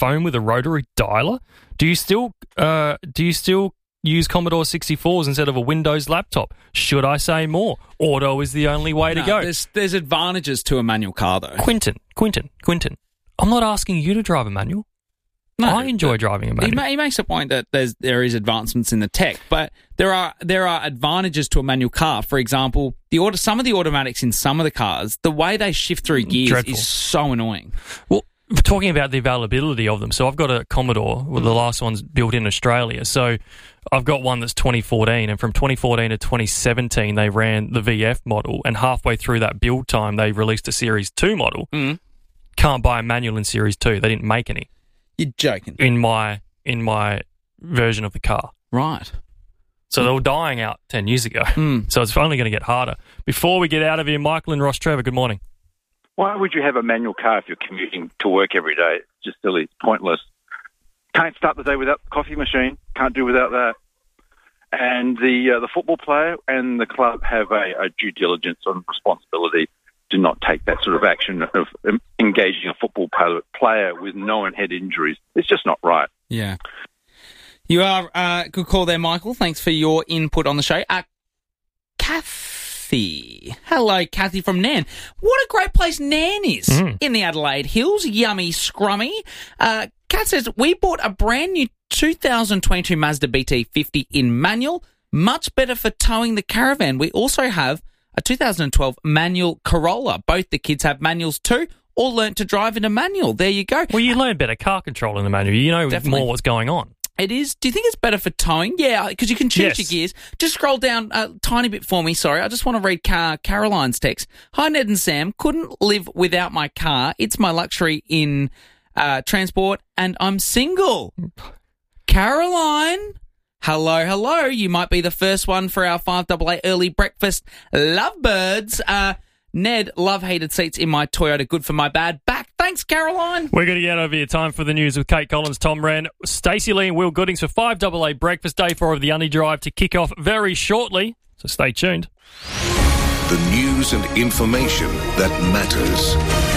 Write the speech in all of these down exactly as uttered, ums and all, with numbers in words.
phone with a rotary dialer? Do you still uh, do you still use Commodore sixty-fours instead of a Windows laptop? Should I say more? Auto is the only way no, to go. There's, there's advantages to a manual car, though. Quinton, Quinton, Quinton, I'm not asking you to drive a manual. No, I enjoy driving a manual. He, ma- he makes a point that there's there is advancements in the tech, but there are there are advantages to a manual car. For example, the auto, some of the automatics in some of the cars, the way they shift through gears Dreadful. is so annoying. Well, talking about the availability of them, so I've got a Commodore, well, the last one's built in Australia, so I've got one that's twenty fourteen, and from twenty fourteen to twenty seventeen they ran the V F model, and halfway through that build time they released a Series two model. Mm. Can't buy a manual in Series two, they didn't make any. You're joking. In my in my version of the car. Right. So they were dying out ten years ago. Mm. So it's only going to get harder. Before we get out of here, Michael and Ross Trevor, good morning. Why would you have a manual car if you're commuting to work every day? It's just silly. It's pointless. Can't start the day without the coffee machine. Can't do without that. And the uh, the football player and the club have a, a due diligence and responsibility to not take that sort of action of um, engaging a football player with known head injuries. It's just not right. Yeah. You are, uh, good call there, Michael. Thanks for your input on the show. Uh, Kathy. Hello, Kathy from Nan. What a great place Nan is Mm. in the Adelaide Hills. Yummy, scrummy. Uh, Kat says, we bought a brand new two thousand twenty-two Mazda B T fifty in manual. Much better for towing the caravan. We also have a two thousand twelve manual Corolla. Both the kids have manuals too, or learnt to drive in a manual. There you go. Well, you learn better car control in the manual. You know Definitely. more what's going on. It is. Do you think it's better for towing? Yeah, because you can choose Yes. your gears. Just scroll down a tiny bit for me. Sorry, I just want to read Car- Caroline's text. Hi, Ned and Sam. Couldn't live without my car. It's my luxury in uh, transport, and I'm single. Caroline. Hello, hello. You might be the first one for our five A A early breakfast lovebirds. Uh, Ned, love heated seats in my Toyota. Good for my bad back. Thanks, Caroline. We're going to get over here. Time for the news with Kate Collins, Tom Wren, Stacey Lee and Will Goodings for five A A breakfast day four of the Undy Drive to kick off very shortly. So stay tuned. The news and information that matters.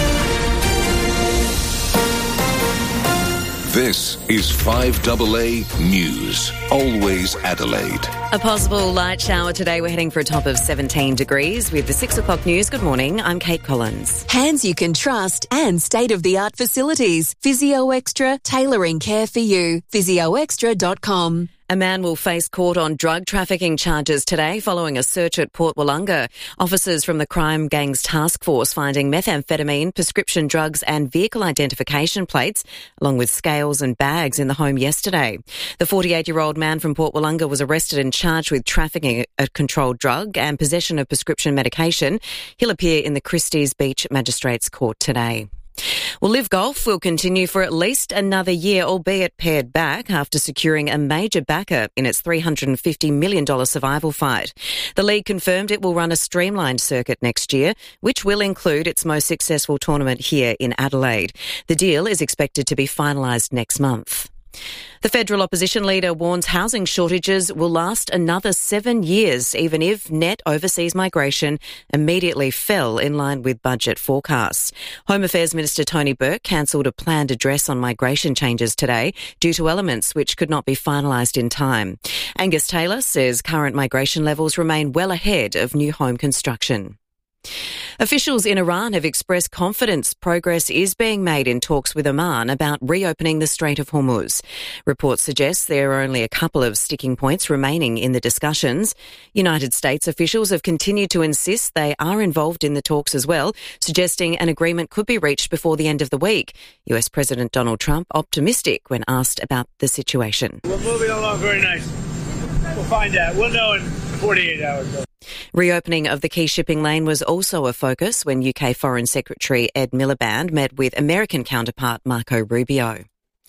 This is five A A News. Always Adelaide. A possible light shower today. We're heading for a top of seventeen degrees with the six o'clock news. Good morning. I'm Kate Collins. Hands you can trust and state-of-the-art facilities. Physio Extra, tailoring care for you. physio extra dot com. A man will face court on drug trafficking charges today following a search at Port Wollonga. Officers from the Crime Gangs Task Force finding methamphetamine, prescription drugs and vehicle identification plates, along with scales and bags in the home yesterday. The forty-eight-year-old man from Port Wollonga was arrested and charged with trafficking a controlled drug and possession of prescription medication. He'll appear in the Christie's Beach Magistrates Court today. Well, Live Golf will continue for at least another year, albeit pared back after securing a major backer in its three hundred fifty million dollars survival fight. The league confirmed it will run a streamlined circuit next year, which will include its most successful tournament here in Adelaide. The deal is expected to be finalised next month. The federal opposition leader warns housing shortages will last another seven years, even if net overseas migration immediately fell in line with budget forecasts. Home Affairs Minister Tony Burke cancelled a planned address on migration changes today due to elements which could not be finalised in time. Angus Taylor says current migration levels remain well ahead of new home construction. Officials in Iran have expressed confidence progress is being made in talks with Oman about reopening the Strait of Hormuz. Reports suggest there are only a couple of sticking points remaining in the discussions. United States officials have continued to insist they are involved in the talks as well, suggesting an agreement could be reached before the end of the week. U S President Donald Trump optimistic when asked about the situation. We're moving along very nice. We'll find out. We'll know in forty-eight hours. Reopening of the key shipping lane was also a focus when U K Foreign Secretary Ed Miliband met with American counterpart Marco Rubio.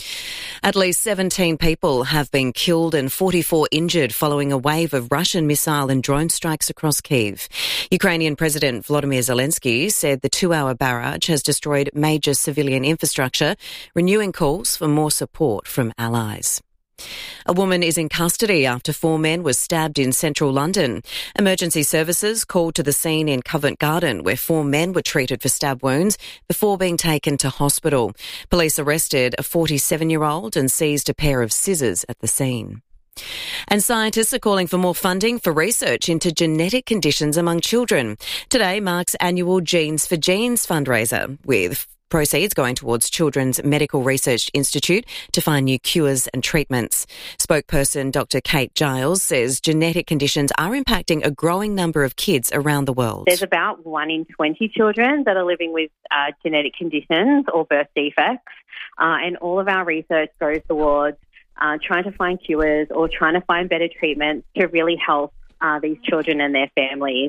At least seventeen people have been killed and forty-four injured following a wave of Russian missile and drone strikes across Kyiv. Ukrainian President Volodymyr Zelensky said the two-hour barrage has destroyed major civilian infrastructure, renewing calls for more support from allies. A woman is in custody after four men were stabbed in central London. Emergency services called to the scene in Covent Garden where four men were treated for stab wounds before being taken to hospital. Police arrested a forty-seven-year-old and seized a pair of scissors at the scene. And scientists are calling for more funding for research into genetic conditions among children. Today marks annual Genes for Genes fundraiser, with proceeds going towards Children's Medical Research Institute to find new cures and treatments. Spokesperson Doctor Kate Giles says genetic conditions are impacting a growing number of kids around the world. There's about one in twenty children that are living with uh, genetic conditions or birth defects, uh, and all of our research goes towards uh, trying to find cures or trying to find better treatments to really help uh, these children and their families.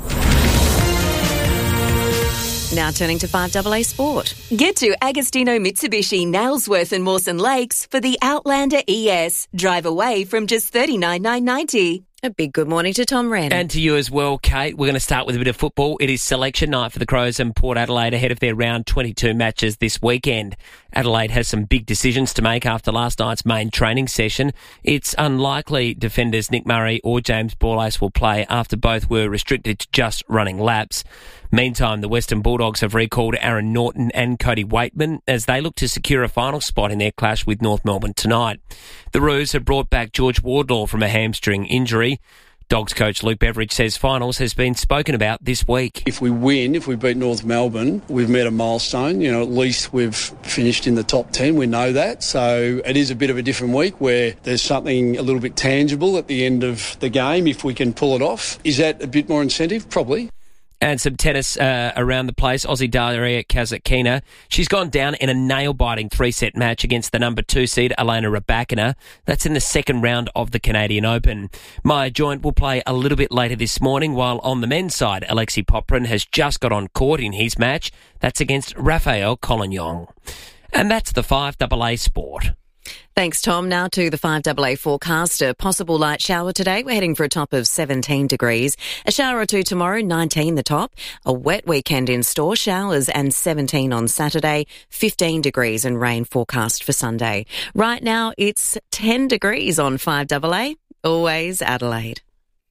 Now turning to five A A Sport. Get to Agostino Mitsubishi, Nailsworth and Mawson Lakes for the Outlander E S. Drive away from just thirty-nine thousand nine hundred ninety dollars. A big good morning to Tom Wren. And to you as well, Kate. We're going to start with a bit of football. It is selection night for the Crows and Port Adelaide ahead of their round twenty-two matches this weekend. Adelaide has some big decisions to make after last night's main training session. It's unlikely defenders Nick Murray or James Borlase will play after both were restricted to just running laps. Meantime, the Western Bulldogs have recalled Aaron Norton and Cody Waitman as they look to secure a final spot in their clash with North Melbourne tonight. The Roos have brought back George Wardlaw from a hamstring injury. Dogs coach Luke Beveridge says finals has been spoken about this week. If we win, if we beat North Melbourne, we've met a milestone. You know, at least we've finished in the top ten. We know that. So it is a bit of a different week where there's something a little bit tangible at the end of the game if we can pull it off. Is that a bit more incentive? Probably. And some tennis uh, around the place. Aussie Daria Kazatkina. She's gone down in a nail-biting three-set match against the number two seed, Elena Rybakina. That's in the second round of the Canadian Open. Maya Joint will play a little bit later this morning, while on the men's side, Alexei Poprin has just got on court in his match. That's against Rafael Collignon. And that's the five A A Sport. Thanks, Tom. Now to the five A A forecast. A possible light shower today. We're heading for a top of seventeen degrees. A shower or two tomorrow, nineteen the top. A wet weekend in store. Showers and seventeen on Saturday. fifteen degrees and rain forecast for Sunday. Right now, it's ten degrees on five A A. Always Adelaide.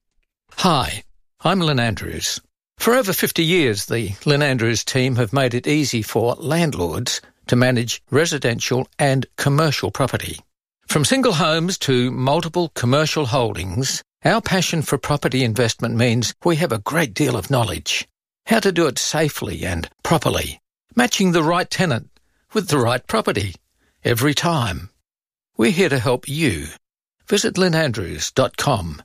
Hi, I'm Lynn Andrews. For over fifty years, the Lynn Andrews team have made it easy for landlords to manage residential and commercial property. From single homes to multiple commercial holdings, our passion for property investment means we have a great deal of knowledge. How to do it safely and properly, matching the right tenant with the right property every time. We're here to help you. Visit lynn andrews dot com.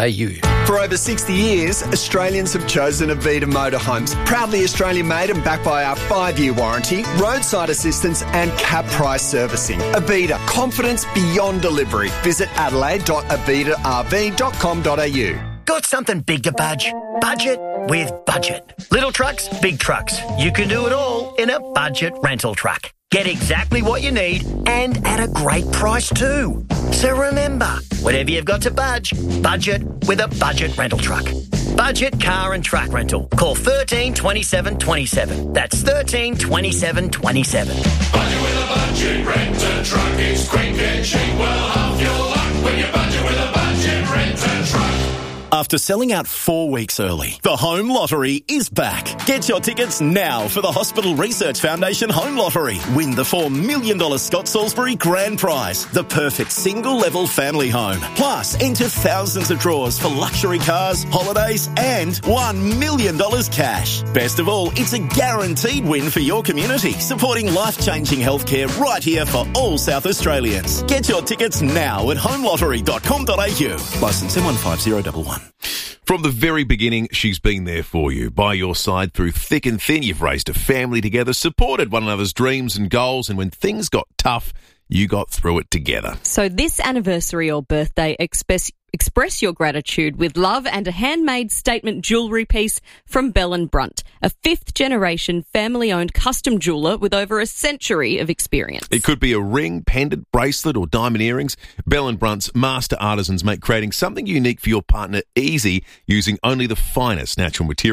For over sixty years, Australians have chosen Avita Motorhomes. Proudly Australian-made and backed by our five-year warranty, roadside assistance and cap price servicing. Avita, confidence beyond delivery. Visit adelaide dot avita r v dot com dot a u. Got something big to budge? Budget with Budget. Little trucks, big trucks. You can do it all in a budget rental truck. Get exactly what you need and at a great price too. So remember, whatever you've got to budge, budget with a budget rental truck. Budget car and truck rental. Call thirteen twenty-seven twenty-seven. That's thirteen twenty-seven twenty-seven. Budget with a budget renter truck is quick and cheap. Well, half your luck when you budget with a budget renter truck. After selling out four weeks early, the Home Lottery is back. Get your tickets now for the Hospital Research Foundation Home Lottery. Win the four million dollars Scott Salisbury Grand Prize, the perfect single-level family home. Plus, enter thousands of draws for luxury cars, holidays and one million dollars cash. Best of all, it's a guaranteed win for your community, supporting life-changing healthcare right here for all South Australians. Get your tickets now at home lottery dot com dot a u. Licence M one five zero one one. From the very beginning, she's been there for you, by your side through thick and thin. You've raised a family together, supported one another's dreams and goals, and when things got tough, you got through it together. So this anniversary or birthday, express express your gratitude with love and a handmade statement jewellery piece from Bell and Brunt, a fifth-generation family-owned custom jeweller with over a century of experience. It could be a ring, pendant, bracelet or diamond earrings. Bell and Brunt's master artisans make creating something unique for your partner easy using only the finest natural materials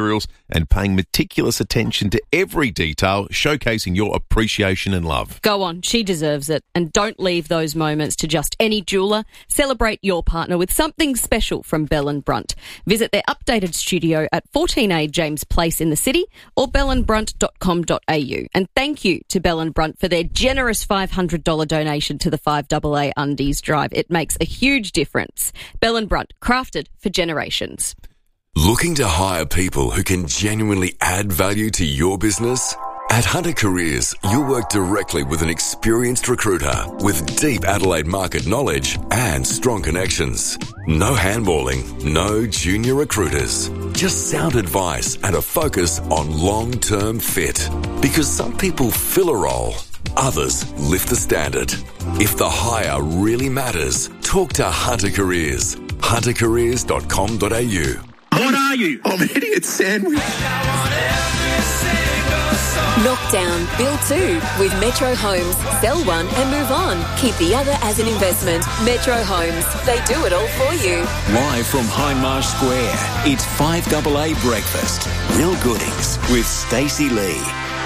and paying meticulous attention to every detail, showcasing your appreciation and love. Go on, she deserves it. And don't leave those moments to just any jeweller. Celebrate your partner with something special from Bell and Brunt. Visit their updated studio at fourteen A James Place in the city or bell and brunt dot com dot a u. And thank you to Bell and Brunt for their generous five hundred dollars donation to the five A A Undies Drive. It makes a huge difference. Bell and Brunt, crafted for generations. Looking to hire people who can genuinely add value to your business? At Hunter Careers, you'll work directly with an experienced recruiter with deep Adelaide market knowledge and strong connections. No handballing, no junior recruiters. Just sound advice and a focus on long-term fit. Because some people fill a role, others lift the standard. If the hire really matters, talk to Hunter Careers. hunter careers dot com dot a u. What are you? I'm an idiot sandwich. Knock down, build two with Metro Homes. Sell one and move on. Keep the other as an investment. Metro Homes. They do it all for you. Live from Hindmarsh Square, it's five A A Breakfast. Real goodings with Stacey Lee.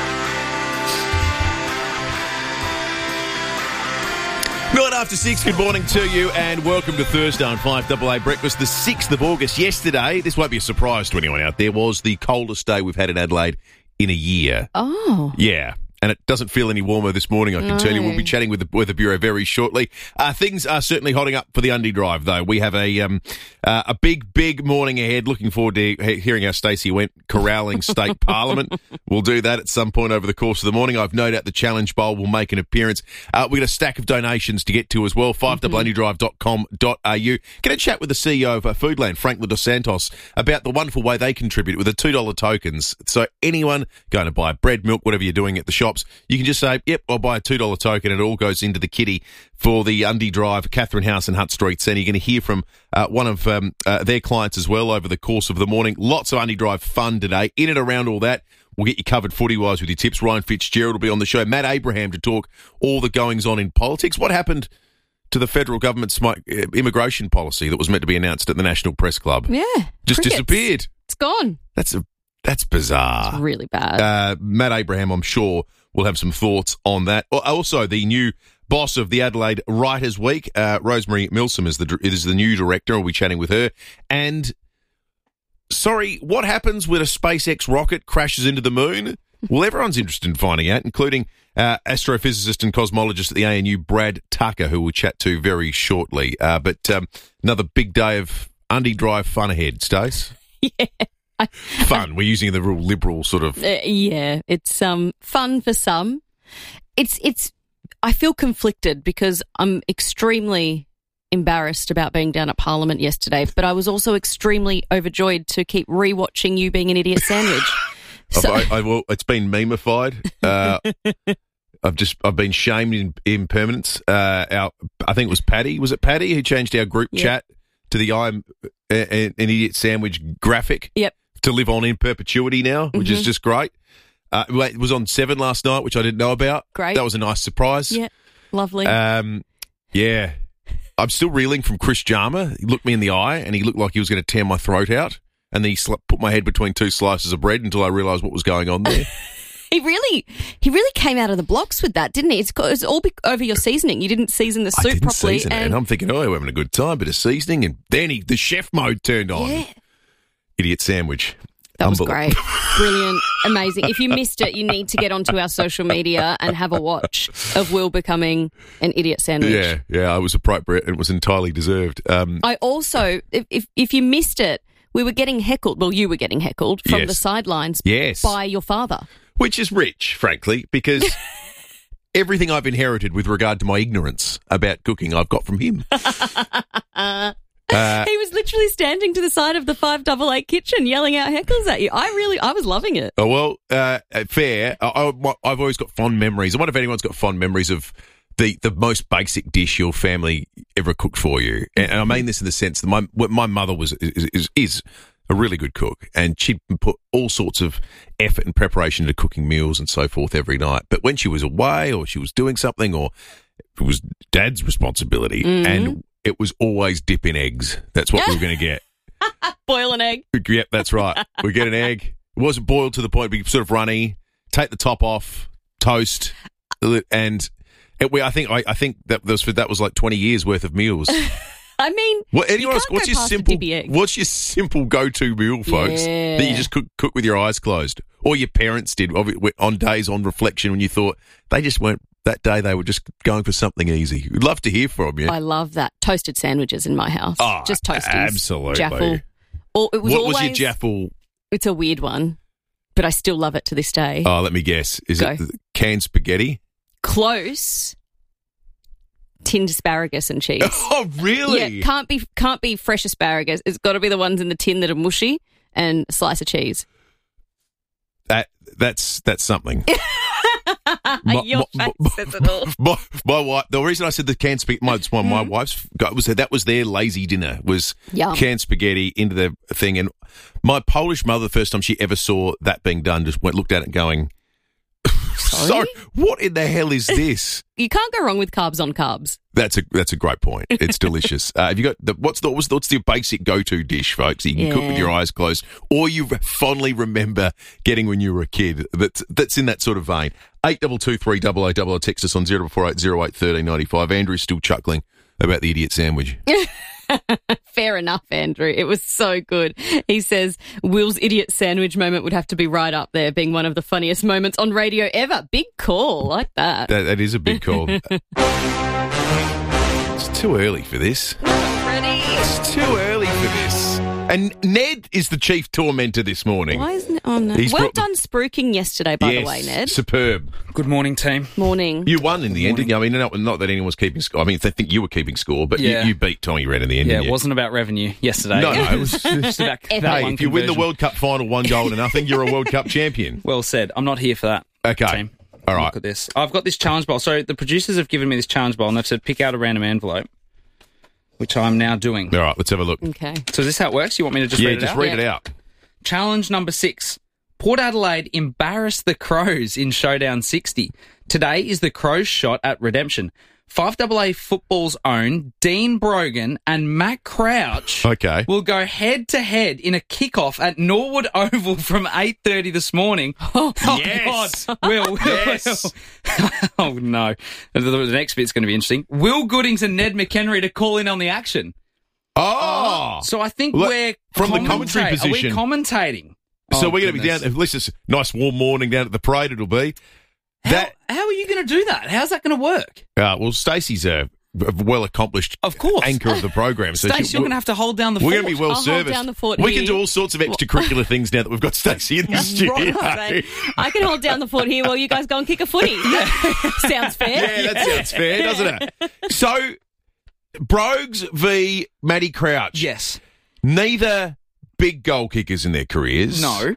Nine after six, good morning to you and welcome to Thursday on five A A Breakfast, the sixth of August. Yesterday, this won't be a surprise to anyone out there, was the coldest day we've had in Adelaide in a year. Oh. Yeah. And it doesn't feel any warmer this morning, I can No. tell you. We'll be chatting with the Weather Bureau very shortly. Uh, things are certainly hotting up for the Undie Drive, though. We have a um, uh, a big, big morning ahead. Looking forward to he- hearing how Stacey went corralling State Parliament. We'll do that at some point over the course of the morning. I've no doubt the Challenge Bowl will make an appearance. Uh, we've got a stack of donations to get to as well. five A A drive dot com dot a u. Going to chat with the C E O of uh, Foodland, Frank Dos Santos, about the wonderful way they contribute with the two dollar tokens. So anyone going to buy bread, milk, whatever you're doing at the shops, you can just say, yep, I'll buy a two dollar token, and it all goes into the kitty for the Undie Drive, Catherine House and Hutt Street Centre. You're going to hear from uh, one of um, uh, their clients as well over the course of the morning. Lots of Undie Drive fun today. In and around all that, we'll get you covered footy-wise with your tips. Ryan Fitzgerald will be on the show. Matt Abraham to talk all the goings-on in politics. What happened to the federal government's immigration policy that was meant to be announced at the National Press Club? Yeah. Just Crickets. disappeared. It's gone. That's a That's bizarre. It's really bad. Uh, Matt Abraham, I'm sure, will have some thoughts on that. Also, the new boss of the Adelaide Writers' Week, uh, Rosemary Milsom, is the is the new director. We'll be chatting with her. And, sorry, what happens when a SpaceX rocket crashes into the moon? Well, everyone's interested in finding out, including uh, astrophysicist and cosmologist at the A N U, Brad Tucker, who we'll chat to very shortly. Uh, but um, another big day of Undie Drive fun ahead, Stace. Yeah. Fun. We're using the real liberal sort of. Uh, yeah, it's um fun for some. It's it's. I feel conflicted because I'm extremely embarrassed about being down at Parliament yesterday, but I was also extremely overjoyed to keep rewatching you being an idiot sandwich. So- I've, I, I, well, it's been memeified. Uh, I've just I've been shamed in impermanence. Uh, our I think it was Paddy. Was it Paddy who changed our group Yep. chat to the I'm a, an idiot sandwich graphic? Yep. To live on in perpetuity now, which Mhm. is just great. Uh, it was on Seven last night, which I didn't know about. Great. That was a nice surprise. Yeah, lovely. Um, yeah. I'm still reeling from Chris Jarmer. He looked me in the eye and he looked like he was going to tear my throat out. And then he sl- put my head between two slices of bread until I realised what was going on there. He really, he really came out of the blocks with that, didn't he? It's, it's all be- over your seasoning. You didn't season the soup I didn't properly. season it. and And I'm thinking, oh, we're having a good time, bit of seasoning. And then he, the chef mode turned on. Yeah. Idiot sandwich. That was Unbelievable. great. Brilliant. Amazing. If you missed it, you need to get onto our social media and have a watch of Will becoming an idiot sandwich. Yeah, yeah, I was appropriate and it was entirely deserved. Um, I also, if, if if you missed it, we were getting heckled. Well, you were getting heckled from Yes. the sidelines Yes. by your father. Which is rich, frankly, because everything I've inherited with regard to my ignorance about cooking, I've got from him. Uh, He was literally standing to the side of the five double eight kitchen yelling out heckles at you. I really, I was loving it. Oh, well, uh, fair. I, I, I've always got fond memories. I wonder if anyone's got fond memories of the, the most basic dish your family ever cooked for you. And I mean this in the sense that my my mother was is, is, is a really good cook, and she'd put all sorts of effort and preparation into cooking meals and so forth every night. But when she was away or she was doing something, or it was Dad's responsibility, Mhm. and it was always dip in eggs. That's what we were going to get. Boil an egg. Yep, that's right. We get an egg, It wasn't boiled to the point, but sort of runny. Take the top off, toast, and it, we, I think I, I think that was that was like twenty years worth of meals. I mean, What, anyone you else, can't what's go your past a simple? dibby egg. What's your simple go-to meal, folks? Yeah. That you just cook, cook with your eyes closed, or your parents did obvi- on days on reflection when you thought they just weren't that day. They were just going for something easy. We'd love to hear from you. I love that. Toasted sandwiches in my house. Oh, Just toasties. absolutely. Jaffle. Or it was what always, was your jaffle? It's a weird one, but I still love it to this day. Oh, let me guess. Is Go. it canned spaghetti? Close. Tinned asparagus and cheese. Oh, really? Yeah, can't be can't be fresh asparagus. It's got to be the ones in the tin that are mushy and a slice of cheese. That that's that's something. My- Your my- face says it all. My, my wife. The reason I said the canned spaghetti, my, my, my Mhm. wife's got, was that that was their lazy dinner was Yum. canned spaghetti into the thing. And my Polish mother, the first time she ever saw that being done, just went looked at it and going, "Sorry, what in the hell is this?" You can't go wrong with carbs on carbs. That's a that's a great point. It's delicious. Uh, have you got the what's the what's, the, what's the basic go to dish, folks? You can cook with Yeah. your eyes closed, or you fondly remember getting when you were a kid. That's that's in that sort of vein. Eight double two three double o double o. Text us on zero four eight zero eight thirteen ninety five. Andrew's still chuckling about the idiot sandwich. Fair enough, Andrew. It was so good. He says Will's idiot sandwich moment would have to be right up there, being one of the funniest moments on radio ever. Big call, like that. That that is a big call. It's too early for this. Ready? It's too early for this. And Ned is the chief tormentor this morning. Why isn't it on? He's Well brought- done spruiking yesterday, by yes, the way, Ned. superb. Good morning, team. Morning. You won in the end, didn't you? I mean, not, not that anyone was keeping score. I mean, I think you were keeping score, but Yeah. you, you beat Tommy Red in the end, Yeah, didn't it you? wasn't about revenue yesterday. No, no, it was just about Hey, that one if you win the conversion. World Cup final one goal to nothing, you're a World Cup champion. Well said. I'm not here for that. Okay. Team. All right. Look at this. I've got this challenge bowl. So the producers have given me this challenge bowl, and I said pick out a random envelope, which I'm now doing. All right, let's have a look. Okay. So is this how it works? You want me to just yeah, read it just out? read it out. Challenge number six. Port Adelaide embarrassed the Crows in Showdown sixty. Today is the Crows shot at redemption. five A A football's own Dean Brogan and Matt Crouch Okay. will go head-to-head in a kickoff at Norwood Oval from eight thirty this morning. Oh, Yes. God. Will, Will, Yes. Will. Oh, no. The, the next bit's going to be interesting. Will Goodings and Ned McHenry to call in on the action. Oh. So I think Look, we're from the commentary commentate- position. Are we commentating? So Oh, we're going to be goodness. down, let's just, nice warm morning down at the parade it'll be. That, How are you going to do that? How's that going to work? uh, well, Stacey's a, a well-accomplished Of course. anchor of the program. So Stacey, she- you're going to have to hold down the We're fort. going to be well I'll hold serviced. down the fort we here. can do all sorts of extracurricular things now that we've got Stacey in the studio. Right. I can hold down the fort here while you guys go and kick a footy. Sounds fair. Yeah, that sounds fair, doesn't it? So, Brogues v. Matty Crouch. Yes. Neither big goal kickers in their careers. No.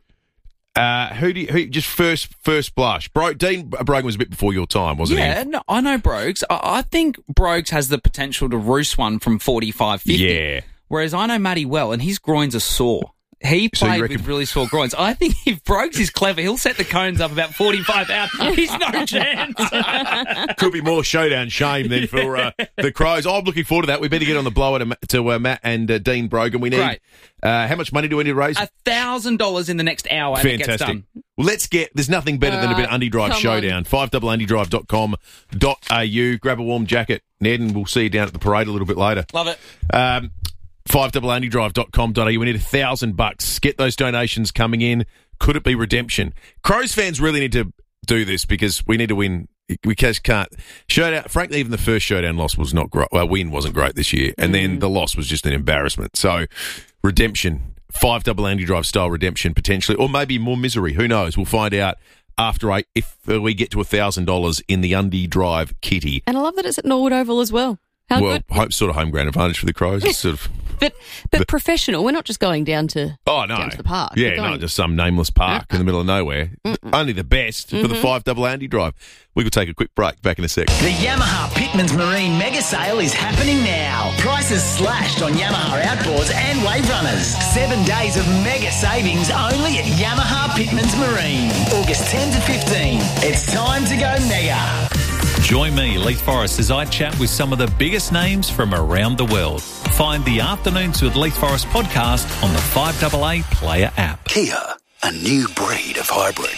Uh, who do you, who just first first blush? Bro, Dean Brogan was a bit before your time, wasn't Yeah, he? no, I know Brogues. I, I think Brogues has the potential to roost one from forty-five fifty. Yeah. Whereas I know Matty well, and his groins are sore. He So you played reckon- with really sore groins. I think if Brogues is clever, he'll set the cones up about forty-five out. He's no chance. Could be more showdown shame than for uh, the Crows. I'm looking forward to that. We better get on the blower to, to uh, Matt and uh, Dean Brogan. We need. Great. Uh, how much money do we need to raise? A thousand dollars in the next hour, and it gets Fantastic. done. Well, let's get. There's nothing better than a bit of All right, Undy Drive come showdown. five double undy drive dot com dot a u. Grab a warm jacket, Ned, and we'll see you down at the parade a little bit later. Love it. Um, five double undy drive dot com dot a u. We need a thousand bucks. Get those donations coming in. Could it be redemption? Crows fans really need to do this because we need to win. We just can't. Showdown. Frankly, even the first showdown loss was not great. Well, win wasn't great this year, and then the loss was just an embarrassment. So, redemption. Five double Andy Drive style redemption potentially, or maybe more misery. Who knows? We'll find out after eight if uh, we get to a thousand dollars in the Undy Drive kitty. And I love that it's at Norwood Oval as well. How well, good. hope sort of home ground advantage for the Crows. It's sort of But but professional. We're not just going down to oh no, down to the park. yeah, We're no, going- just some nameless park in the middle of nowhere. Only the best for the Mhm. five double Andy Drive. We could take a quick break. Back in a sec. The Yamaha Pitman's Marine Mega Sale is happening now. Prices slashed on Yamaha outboards and wave runners. Seven days of mega savings only at Yamaha Pitman's Marine. August tenth to fifteenth. It's time to go mega. Join me, Leith Forrest, as I chat with some of the biggest names from around the world. Find the Afternoons with Leith Forrest podcast on the five A A Player app. Kia, a new breed of hybrid.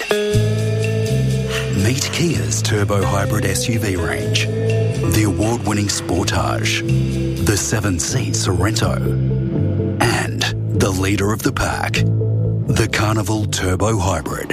Meet Kia's Turbo Hybrid S U V range, the award-winning Sportage, the seven-seat Sorrento, and the leader of the pack, the Carnival Turbo Hybrid.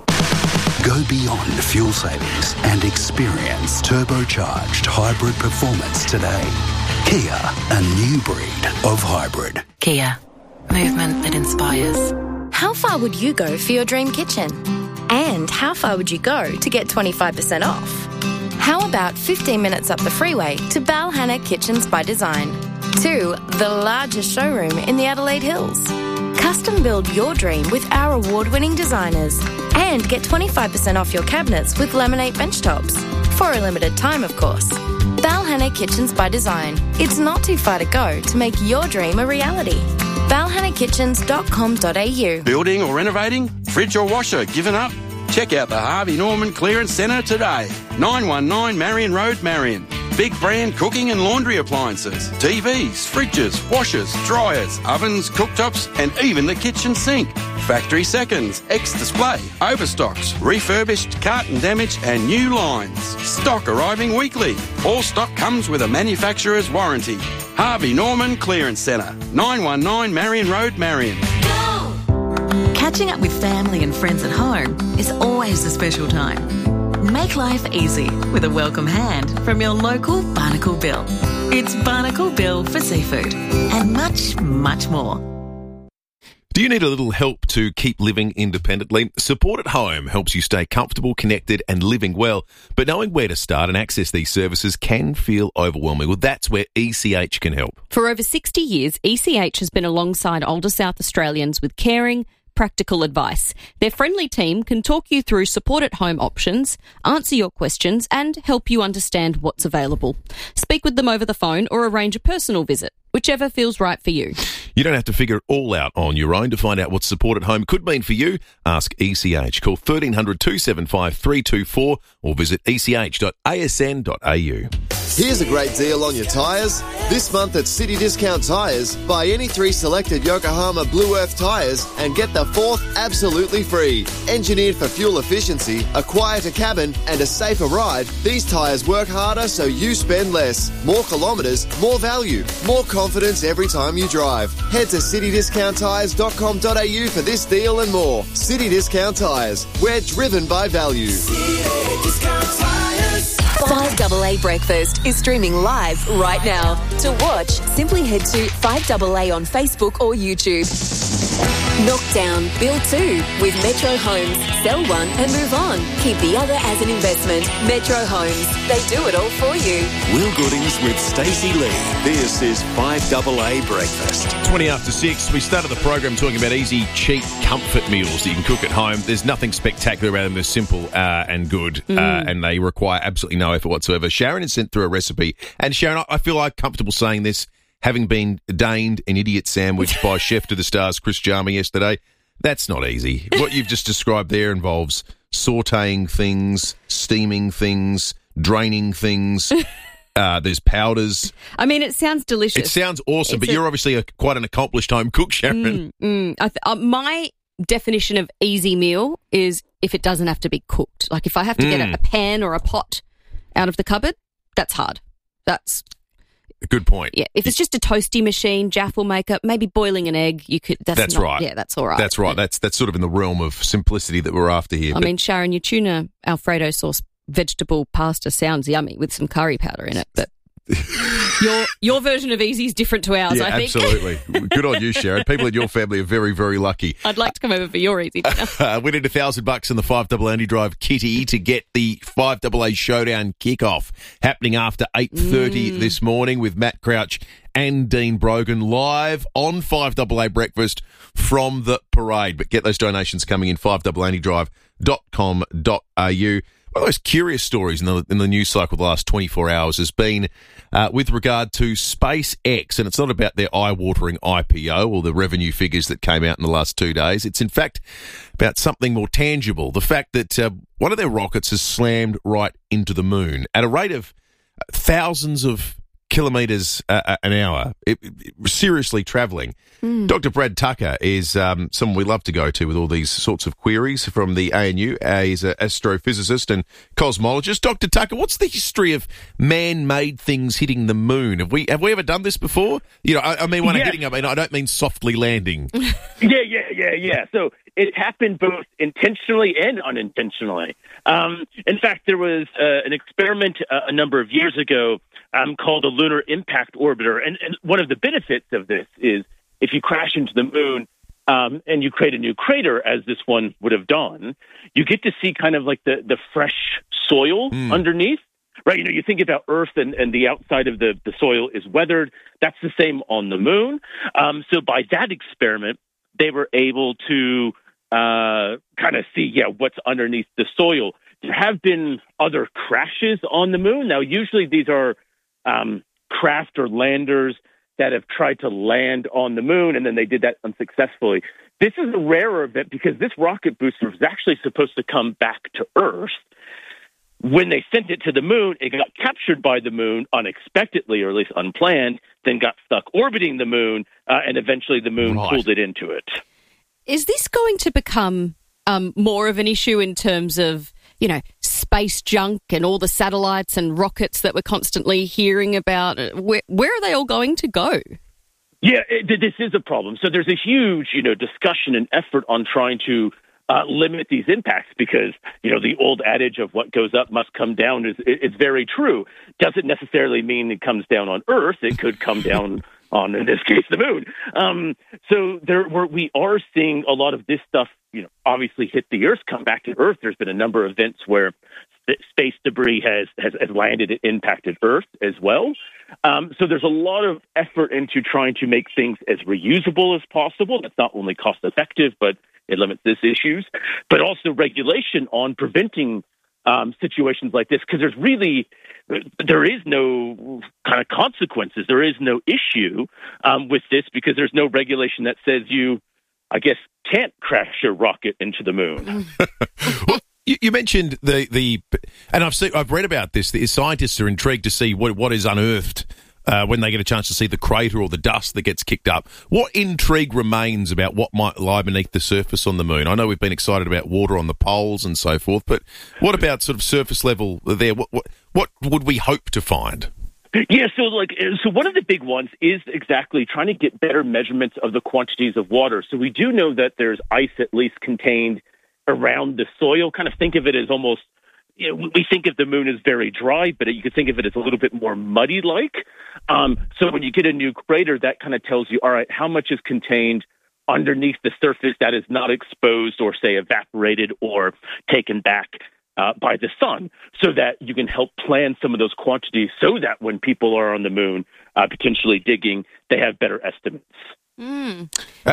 Go beyond fuel savings and experience turbocharged hybrid performance today. Kia, a new breed of hybrid. Kia, movement that inspires. How far would you go for your dream kitchen? And how far would you go to get twenty-five percent off? How about fifteen minutes up the freeway to Balhanna Kitchens by Design? To the largest showroom in the Adelaide Hills. Custom build your dream with our award-winning designers. And get twenty-five percent off your cabinets with laminate bench tops. For a limited time, of course. Balhanna Kitchens by Design. It's not too far to go to make your dream a reality. balhanna kitchens dot com dot a u. Building or renovating? Fridge or washer given up? Check out the Harvey Norman Clearance Centre today. nine one nine Marion Road, Marion. Big brand cooking and laundry appliances, T Vs, fridges, washers, dryers, ovens, cooktops, and even the kitchen sink. Factory seconds, ex-display, overstocks, refurbished, carton damage, and new lines. Stock arriving weekly. All stock comes with a manufacturer's warranty. Harvey Norman Clearance Centre, nine one nine Marion Road, Marion. Catching up with family and friends at home is always a special time. Make life easy with a welcome hand from your local Barnacle Bill. It's Barnacle Bill for seafood and much, much more. Do you need a little help to keep living independently? Support at Home helps you stay comfortable, connected and living well. But knowing where to start and access these services can feel overwhelming. Well, that's where E C H can help. For over sixty years, E C H has been alongside older South Australians with caring, practical advice. Their friendly team can talk you through support at home options, answer your questions and help you understand what's available. Speak with them over the phone or arrange a personal visit, whichever feels right for you. You don't have to figure it all out on your own. To find out what support at home could mean for you, ask E C H. Call thirteen hundred, two seven five, three two four or visit e c h dot a s n dot a u. Here's a great deal on your tyres. This month at City Discount Tyres, buy any three selected Yokohama Blue Earth tyres and get the fourth absolutely free. Engineered for fuel efficiency, a quieter cabin and a safer ride, these tyres work harder so you spend less. More kilometres, more value, more confidence every time you drive. Head to city discount tyres dot com dot a u for this deal and more. City Discount Tyres, we're driven by value. five A A Breakfast is streaming live right now. To watch, simply head to five A A on Facebook or YouTube. Knock down, build two with Metro Homes. Sell one and move on. Keep the other as an investment. Metro Homes. They do it all for you. Will Goodings with Stacey Lee. This is five A A Breakfast. twenty after six, we started the program talking about easy, cheap, comfort meals that you can cook at home. There's nothing spectacular about them. They're simple uh, and good, Mm. uh, and they require absolutely no effort whatsoever. Sharon has sent through a recipe, and Sharon, I feel like comfortable saying this, having been deigned an idiot sandwich by Chef to the Stars Chris Jarman yesterday. That's not easy. What you've just described there involves sautéing things, steaming things, draining things. Uh, there's powders. I mean, it sounds delicious. It sounds awesome, It's but a- you're obviously a, quite an accomplished home cook, Sharon. Mm, mm. I th- uh, my definition of easy meal is if it doesn't have to be cooked. Like if I have to get Mm. a, a pan or a pot out of the cupboard, that's hard. That's Good point. yeah. If it's just a toasty machine, Jaffle maker, maybe boiling an egg, you could. That's, That's not- right. Yeah, that's all right. That's right. That's that's sort of in the realm of simplicity that we're after here. I But mean, Sharon, your tuna Alfredo sauce vegetable pasta sounds yummy with some curry powder in it, but your your version of easy is different to ours. yeah, I think. absolutely. Good on you, Sharon. People in your family are very, very lucky. I'd like to come over for your easy dinner. Uh, we need a thousand bucks in the five double Andy Drive kitty to get the five double A Showdown kickoff happening after eight thirty Mm. this morning with Matt Crouch and Dean Brogan live on five double A Breakfast from the parade. But get those donations coming in five double Andy Drive dot com dot a u. One of those curious stories in the, in the news cycle the last twenty-four hours has been uh, with regard to SpaceX, and it's not about their eye-watering I P O or the revenue figures that came out in the last two days. It's, in fact, about something more tangible, the fact that uh, one of their rockets has slammed right into the moon at a rate of thousands of kilometres uh, an hour, it, it, seriously travelling. Mm. Doctor Brad Tucker is um, someone we love to go to with all these sorts of queries from the A N U. Uh, he's an astrophysicist and cosmologist. Doctor Tucker, what's the history of man-made things hitting the moon? Have we have we ever done this before? You know, I, I mean, when Yes. I'm hitting, I mean, I don't mean softly landing. Yeah, yeah, yeah, yeah. So it happened both intentionally and unintentionally. Um, in fact, there was uh, an experiment uh, a number of years ago um, called the Lunar Impact Orbiter. And, and one of the benefits of this is if you crash into the moon um, and you create a new crater, as this one would have done, you get to see kind of like the, the fresh soil Mm. underneath. Right, you know, you think about Earth and, and the outside of the, the soil is weathered. That's the same on the moon. Um, so by that experiment, they were able to uh, kind of see, yeah, what's underneath the soil. There have been other crashes on the moon. Now, usually these are um, craft or landers that have tried to land on the moon, and then they did that unsuccessfully. This is a rarer event because this rocket booster was actually supposed to come back to Earth. When they sent it to the moon, it got captured by the moon unexpectedly, or at least unplanned, then got stuck orbiting the moon, uh, and eventually the moon Right. pulled it into it. Is this going to become um, more of an issue in terms of, you know, space junk and all the satellites and rockets that we're constantly hearing about? Where, where are they all going to go? Yeah, it, this is a problem. So there's a huge, you know, discussion and effort on trying to uh, limit these impacts because, you know, the old adage of what goes up must come down is it, it's very true. Doesn't necessarily mean it comes down on Earth. It could come down on, in this case, the moon. Um, so there, we're, we are seeing a lot of this stuff, you know, obviously hit the Earth, come back to Earth. There's been a number of events where sp- space debris has, has, has landed and impacted Earth as well. Um, so there's a lot of effort into trying to make things as reusable as possible. That's not only cost effective, but it limits these issues, but also regulation on preventing um, situations like this, because there's really, there is no kind of consequences. There is no issue um, with this because there's no regulation that says you, I guess, can't crash your rocket into the moon. Well, you, you mentioned the, the, and I've seen, I've read about this. The scientists are intrigued to see what, what is unearthed uh, when they get a chance to see the crater or the dust that gets kicked up. What intrigue remains about what might lie beneath the surface on the moon? I know we've been excited about water on the poles and so forth, but what about sort of surface level there? What, what, what would we hope to find? Yeah, so like, so one of the big ones is exactly trying to get better measurements of the quantities of water. So we do know that there's ice at least contained around the soil. Kind of think of it as almost, you know, we think of the moon as very dry, but you could think of it as a little bit more muddy-like. Um, so when you get a new crater, that kind of tells you, all right, how much is contained underneath the surface that is not exposed or, say, evaporated or taken back Uh, by the sun, so that you can help plan some of those quantities so that when people are on the moon uh, potentially digging, they have better estimates. Mm. Uh,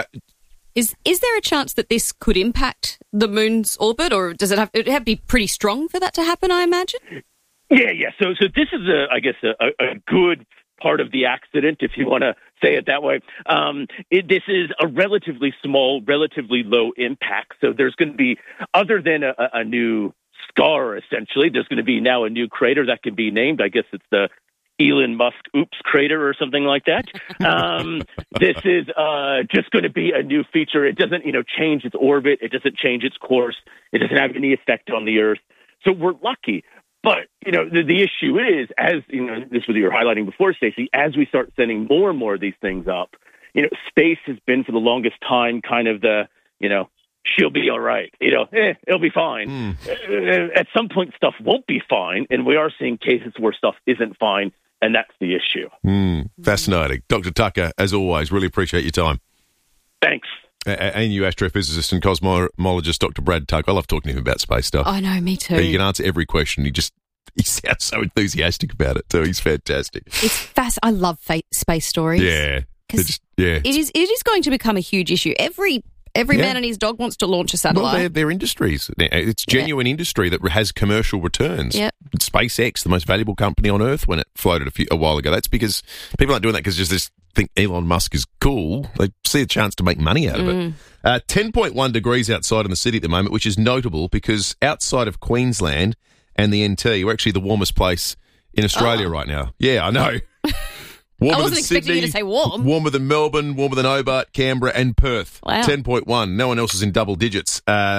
Is is there a chance that this could impact the moon's orbit, or does it have it have to be pretty strong for that to happen, I imagine? Yeah, yeah. So, so this is, a, I guess, a, a good part of the accident, if you want to say it that way. Um, it, this is a relatively small, relatively low impact. So there's going to be, other than a, a new scar, essentially, there's going to be now a new crater that can be named. I guess it's the Elon Musk Oops crater or something like that. Um, this is uh, just going to be a new feature. It doesn't, you know, change its orbit. It doesn't change its course. It doesn't have any effect on the Earth. So we're lucky. But, you know, the, the issue is, as, you know, this was what you were highlighting before, Stacey, as we start sending more and more of these things up, you know, space has been for the longest time kind of the, you know, she'll be all right. You know, eh, it'll be fine. Mm. At some point, stuff won't be fine, and we are seeing cases where stuff isn't fine, and that's the issue. Mm, fascinating. Doctor Tucker, as always, really appreciate your time. Thanks. A- and you astrophysicist and cosmologist, Doctor Brad Tucker. I love talking to him about space stuff. I know, me too. He can answer every question. He just he sounds so enthusiastic about it too. He's fantastic. It's fast. I love fa- space stories. Yeah. It's, yeah. It is. It is going to become a huge issue. Every Every Yeah. man and his dog wants to launch a satellite. Well, they're, they're industries. It's genuine yeah. industry that has commercial returns. Yep. SpaceX, the most valuable company on Earth when it floated a, few, a while ago. That's because people aren't doing that because just this think Elon Musk is cool. They see a chance to make money out of Mm. it. Uh, ten point one degrees outside in the city at the moment, which is notable because outside of Queensland and the N T, we're actually the warmest place in Australia oh. right now. Yeah, I know. Warmer I wasn't than expecting Sydney, you to say warm. Warmer than Melbourne, warmer than Hobart, Canberra and Perth. Wow. ten point one. No one else is in double digits. Uh,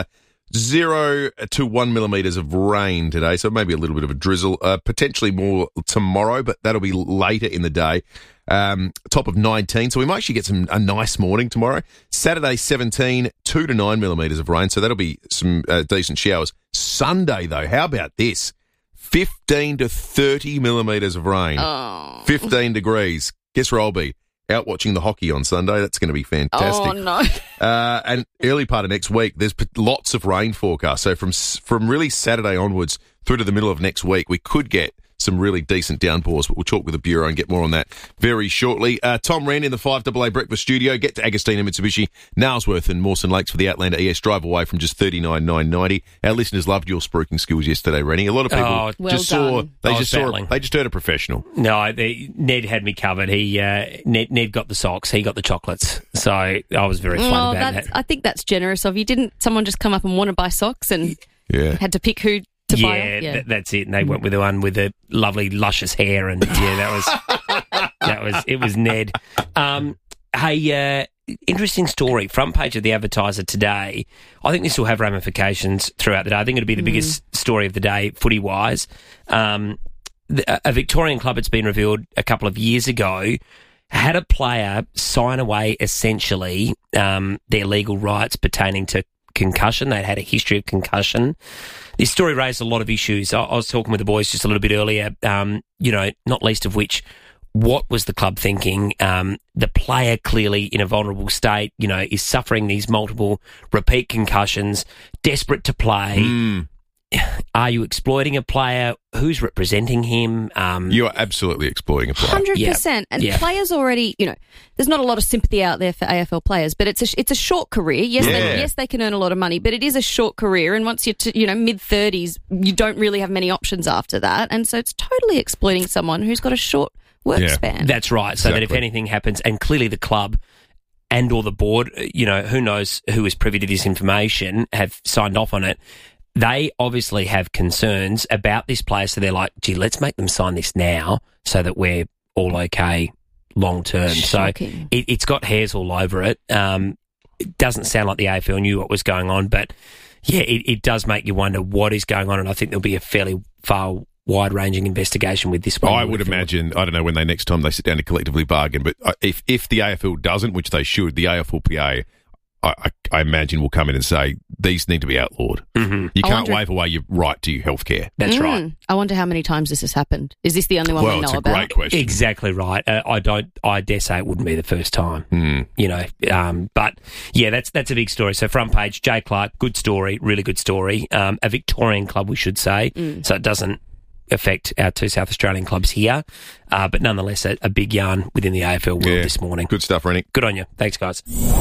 zero to one millimetres of rain today, so maybe a little bit of a drizzle. Uh, potentially more tomorrow, but that'll be later in the day. Um, top of nineteen, so we might actually get some a nice morning tomorrow. Saturday, seventeen, two to nine millimetres of rain, so that'll be some uh, decent showers. Sunday, though, how about this? fifteen to thirty millimetres of rain. Oh. fifteen degrees. Guess where I'll be? Out watching the hockey on Sunday. That's going to be fantastic. Oh, no. Uh, and early part of next week, there's p- lots of rain forecast. So from s- from really Saturday onwards through to the middle of next week, we could get some really decent downpours, but we'll talk with the Bureau and get more on that very shortly. Uh, Tom Rand in the five A A Breakfast Studio. Get to Agostina Mitsubishi, Nailsworth and Mawson Lakes for the Outlander E S drive away from just thirty-nine thousand nine hundred ninety. Our listeners loved your spruiking skills yesterday, Rennie. A lot of people Oh, well just saw done. they I was just saw battling. a, they just heard a professional. No, they, Ned had me covered. He uh, Ned, Ned got the socks. He got the chocolates. So I was very fun Well, about that's, that. I think that's generous of you. Didn't someone just come up and want to buy socks and Yeah. had to pick who to buy? Yeah, them? th- that's it. And they went with the one with the lovely, luscious hair, and yeah, that was that was it. Was Ned? Um, hey, uh, interesting story. Front page of the Advertiser today. I think this will have ramifications throughout the day. I think it'll be the Mm. biggest story of the day, footy wise. Um, the, a Victorian club, it's been revealed a couple of years ago, had a player sign away essentially um, their legal rights pertaining to concussion. They'd had a history of concussion. This story raised a lot of issues. I, I was talking with the boys just a little bit earlier, um, you know, not least of which, what was the club thinking? Um, the player clearly in a vulnerable state, you know, is suffering these multiple repeat concussions, desperate to play. Mm. Are you exploiting a player? Who's representing him? Um, You are absolutely exploiting a player. Hundred Yeah. percent, and Yeah. players already, you know, there's not a lot of sympathy out there for A F L players, but it's a it's a short career. Yes, Yeah. they, yes, they can earn a lot of money, but it is a short career, and once you're to, you know mid thirties, you don't really have many options after that, and so it's totally exploiting someone who's got a short work Yeah. span. That's right. So that if Exactly. anything happens, and clearly the club and or the board, you know, who knows who is privy to this information, have signed off on it. They obviously have concerns about this player, so they're like, gee, let's make them sign this now so that we're all okay long term. So Shocking. it, it's got hairs all over it. Um, it doesn't sound like the A F L knew what was going on, but yeah, it, it does make you wonder what is going on, and I think there'll be a fairly far wide-ranging investigation with this one. I would imagine, I don't know when they next time they sit down to collectively bargain, but uh, if if the A F L doesn't, which they should, the A F L P A, I, I, I imagine will come in and say, these need to be outlawed. Mm-hmm. You I can't wonder- waive away your right to your health care. That's Mm. right. I wonder how many times this has happened. Is this the only one Well, we it's know a about? great question. Exactly right. Uh, I don't. I dare say it wouldn't be the first time. Mm. You know. Um, but yeah, that's that's a big story. So front page, Jay Clark, good story, really good story. Um, a Victorian club, we should say. Mm. So it doesn't affect our two South Australian clubs here, uh, but nonetheless, a, a big yarn within the A F L world Yeah. this morning. Good stuff, Rennie. Good on you. Thanks, guys.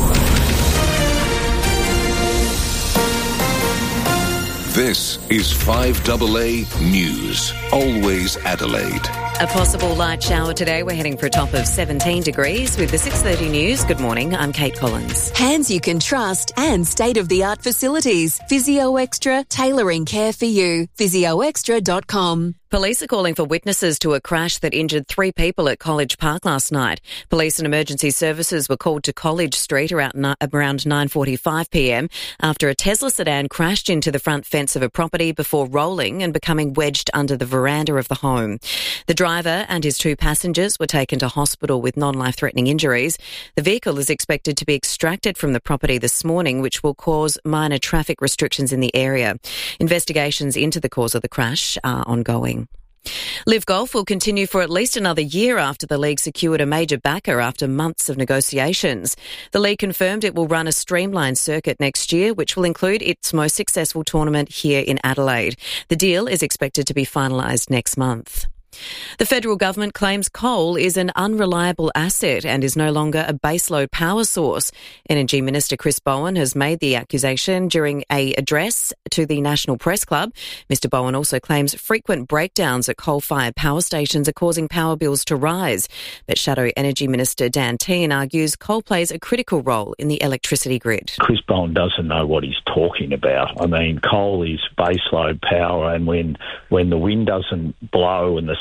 This is five A A News. Always Adelaide. A possible light shower today. We're heading for a top of seventeen degrees with the six thirty news. Good morning. I'm Kate Collins. Hands you can trust and state-of-the-art facilities. Physio Extra, tailoring care for you. physio extra dot com. Police are calling for witnesses to a crash that injured three people at College Park last night. Police and emergency services were called to College Street around around nine forty-five p m after a Tesla sedan crashed into the front fence of a property before rolling and becoming wedged under the veranda of the home. The driver and his two passengers were taken to hospital with non-life-threatening injuries. The vehicle is expected to be extracted from the property this morning, which will cause minor traffic restrictions in the area. Investigations into the cause of the crash are ongoing. Live Golf will continue for at least another year after the league secured a major backer after months of negotiations. The league confirmed it will run a streamlined circuit next year, which will include its most successful tournament here in Adelaide. The deal is expected to be finalised next month. The federal government claims coal is an unreliable asset and is no longer a baseload power source. Energy Minister Chris Bowen has made the accusation during an address to the National Press Club. Mister Bowen also claims frequent breakdowns at coal-fired power stations are causing power bills to rise. But Shadow Energy Minister Dan Tehan argues coal plays a critical role in the electricity grid. Chris Bowen doesn't know what he's talking about. I mean, coal is baseload power, and when when the wind doesn't blow and the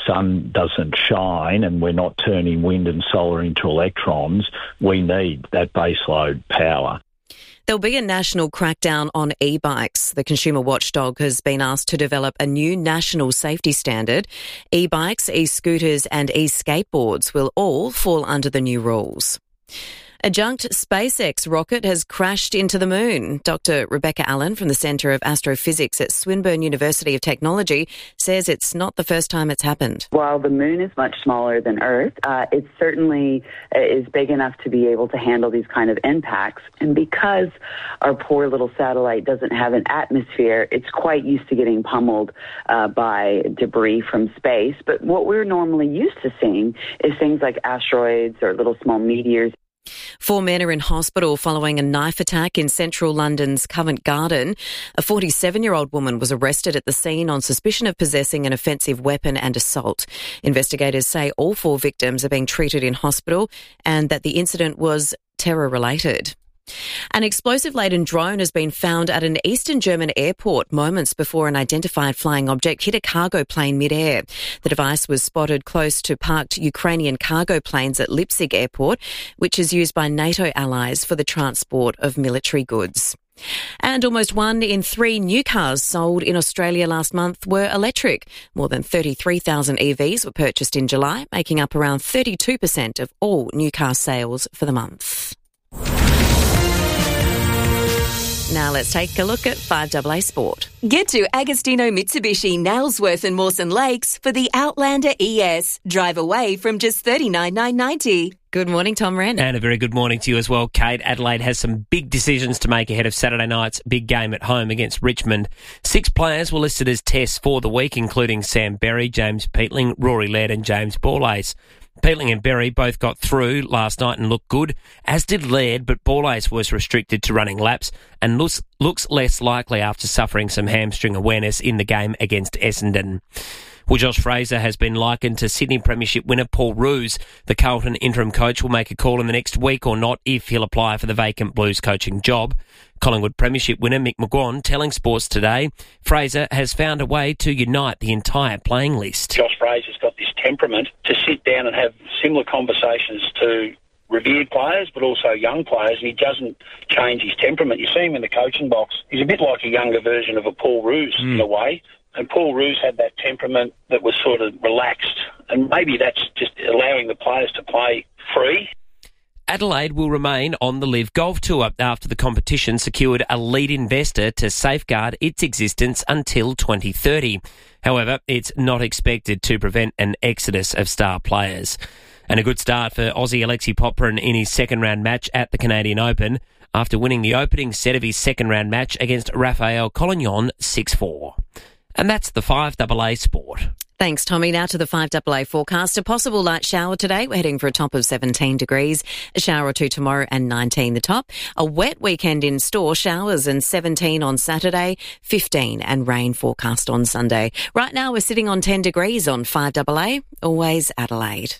sun doesn't shine and we're not turning wind and solar into electrons, we need that baseload power. There'll be a national crackdown on e-bikes. The consumer watchdog has been asked to develop a new national safety standard. E-bikes, e-scooters and e-skateboards will all fall under the new rules. A junked SpaceX rocket has crashed into the moon. Doctor Rebecca Allen from the Centre of Astrophysics at Swinburne University of Technology says it's not the first time it's happened. While the moon is much smaller than Earth, uh, it certainly is big enough to be able to handle these kind of impacts. And because our poor little satellite doesn't have an atmosphere, it's quite used to getting pummeled uh, by debris from space. But what we're normally used to seeing is things like asteroids or little small meteors. Four men are in hospital following a knife attack in central London's Covent Garden. A forty-seven-year-old woman was arrested at the scene on suspicion of possessing an offensive weapon and assault. Investigators say all four victims are being treated in hospital and that the incident was terror-related. An explosive-laden drone has been found at an eastern German airport moments before an identified flying object hit a cargo plane mid-air. The device was spotted close to parked Ukrainian cargo planes at Leipzig Airport, which is used by NATO allies for the transport of military goods. And almost one in three new cars sold in Australia last month were electric. More than thirty-three thousand E Vs were purchased in July, making up around thirty-two percent of all new car sales for the month. Now let's take a look at five double A Sport. Get to Agostino Mitsubishi, Nailsworth and Mawson Lakes for the Outlander E S. Drive away from just thirty-nine thousand nine hundred ninety dollars. Good morning, Tom Wren. And a very good morning to you as well, Kate. Adelaide has some big decisions to make ahead of Saturday night's big game at home against Richmond. Six players were listed as tests for the week, including Sam Berry, James Peatling, Rory Laird and James Borlase. Peatling and Berry both got through last night and looked good, as did Laird, but Borlase was restricted to running laps and looks, looks less likely after suffering some hamstring awareness in the game against Essendon. Well, Josh Fraser has been likened to Sydney Premiership winner Paul Roos. The Carlton interim coach will make a call in the next week or not if he'll apply for the vacant Blues coaching job. Collingwood Premiership winner Mick McGuan telling Sports Today Fraser has found a way to unite the entire playing list. Josh Fraser's got this temperament to sit down and have similar conversations to revered players, but also young players, and he doesn't change his temperament. You see him in the coaching box. He's a bit like a younger version of a Paul Roos mm. in a way. And Paul Roos had that temperament that was sort of relaxed, and maybe that's just allowing the players to play free. Adelaide will remain on the Live Golf Tour after the competition secured a lead investor to safeguard its existence until twenty thirty. However, it's not expected to prevent an exodus of star players. And a good start for Aussie Alexi Popyrin in his second-round match at the Canadian Open after winning the opening set of his second-round match against Rafael Collignon six four. And that's the five double A Sport. Thanks, Tommy. Now to the five double A forecast. A possible light shower today. We're heading for a top of seventeen degrees. A shower or two tomorrow and nineteen the top. A wet weekend in store. Showers and seventeen on Saturday, fifteen and rain forecast on Sunday. Right now we're sitting on ten degrees on five double A. Always Adelaide.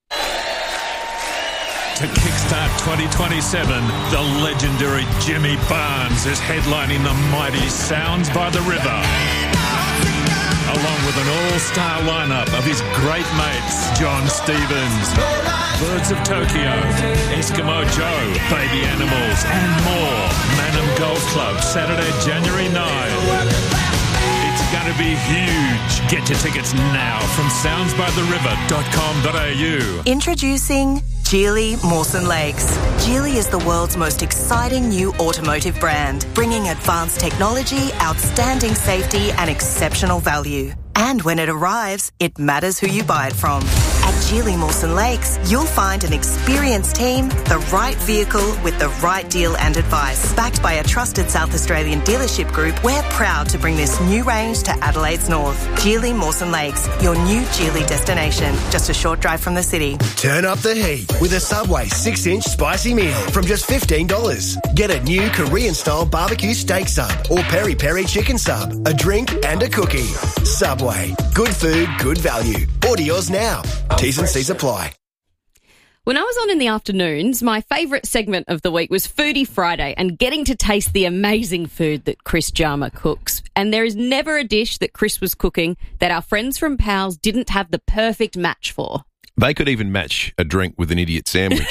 To kickstart twenty twenty-seven, the legendary Jimmy Barnes is headlining the mighty Sounds by the River, along with an all-star lineup of his great mates, John Stevens, Birds of Tokyo, Eskimo Joe, Baby Animals, and more. Manham Golf Club, Saturday, January ninth. It's going to be huge. Get your tickets now from sounds by the river dot com dot a u. Introducing Geely Mawson Lakes. Geely is the world's most exciting new automotive brand, bringing advanced technology, outstanding safety and exceptional value. And when it arrives, it matters who you buy it from. At Geely Mawson Lakes, you'll find an experienced team, the right vehicle with the right deal and advice. Backed by a trusted South Australian dealership group, we're proud to bring this new range to Adelaide's north. Geely Mawson Lakes, your new Geely destination. Just a short drive from the city. Turn up the heat with a Subway six inch spicy meal from just fifteen dollars. Get a new Korean-style barbecue steak sub or peri-peri chicken sub, a drink and a cookie. Subway. Good food, good value. Order yours now. T's and C's apply. When I was on in the afternoons, my favourite segment of the week was Foodie Friday and getting to taste the amazing food that Chris Jarma cooks. And there is never a dish that Chris was cooking that our friends from Pals didn't have the perfect match for. They could even match a drink with an idiot sandwich.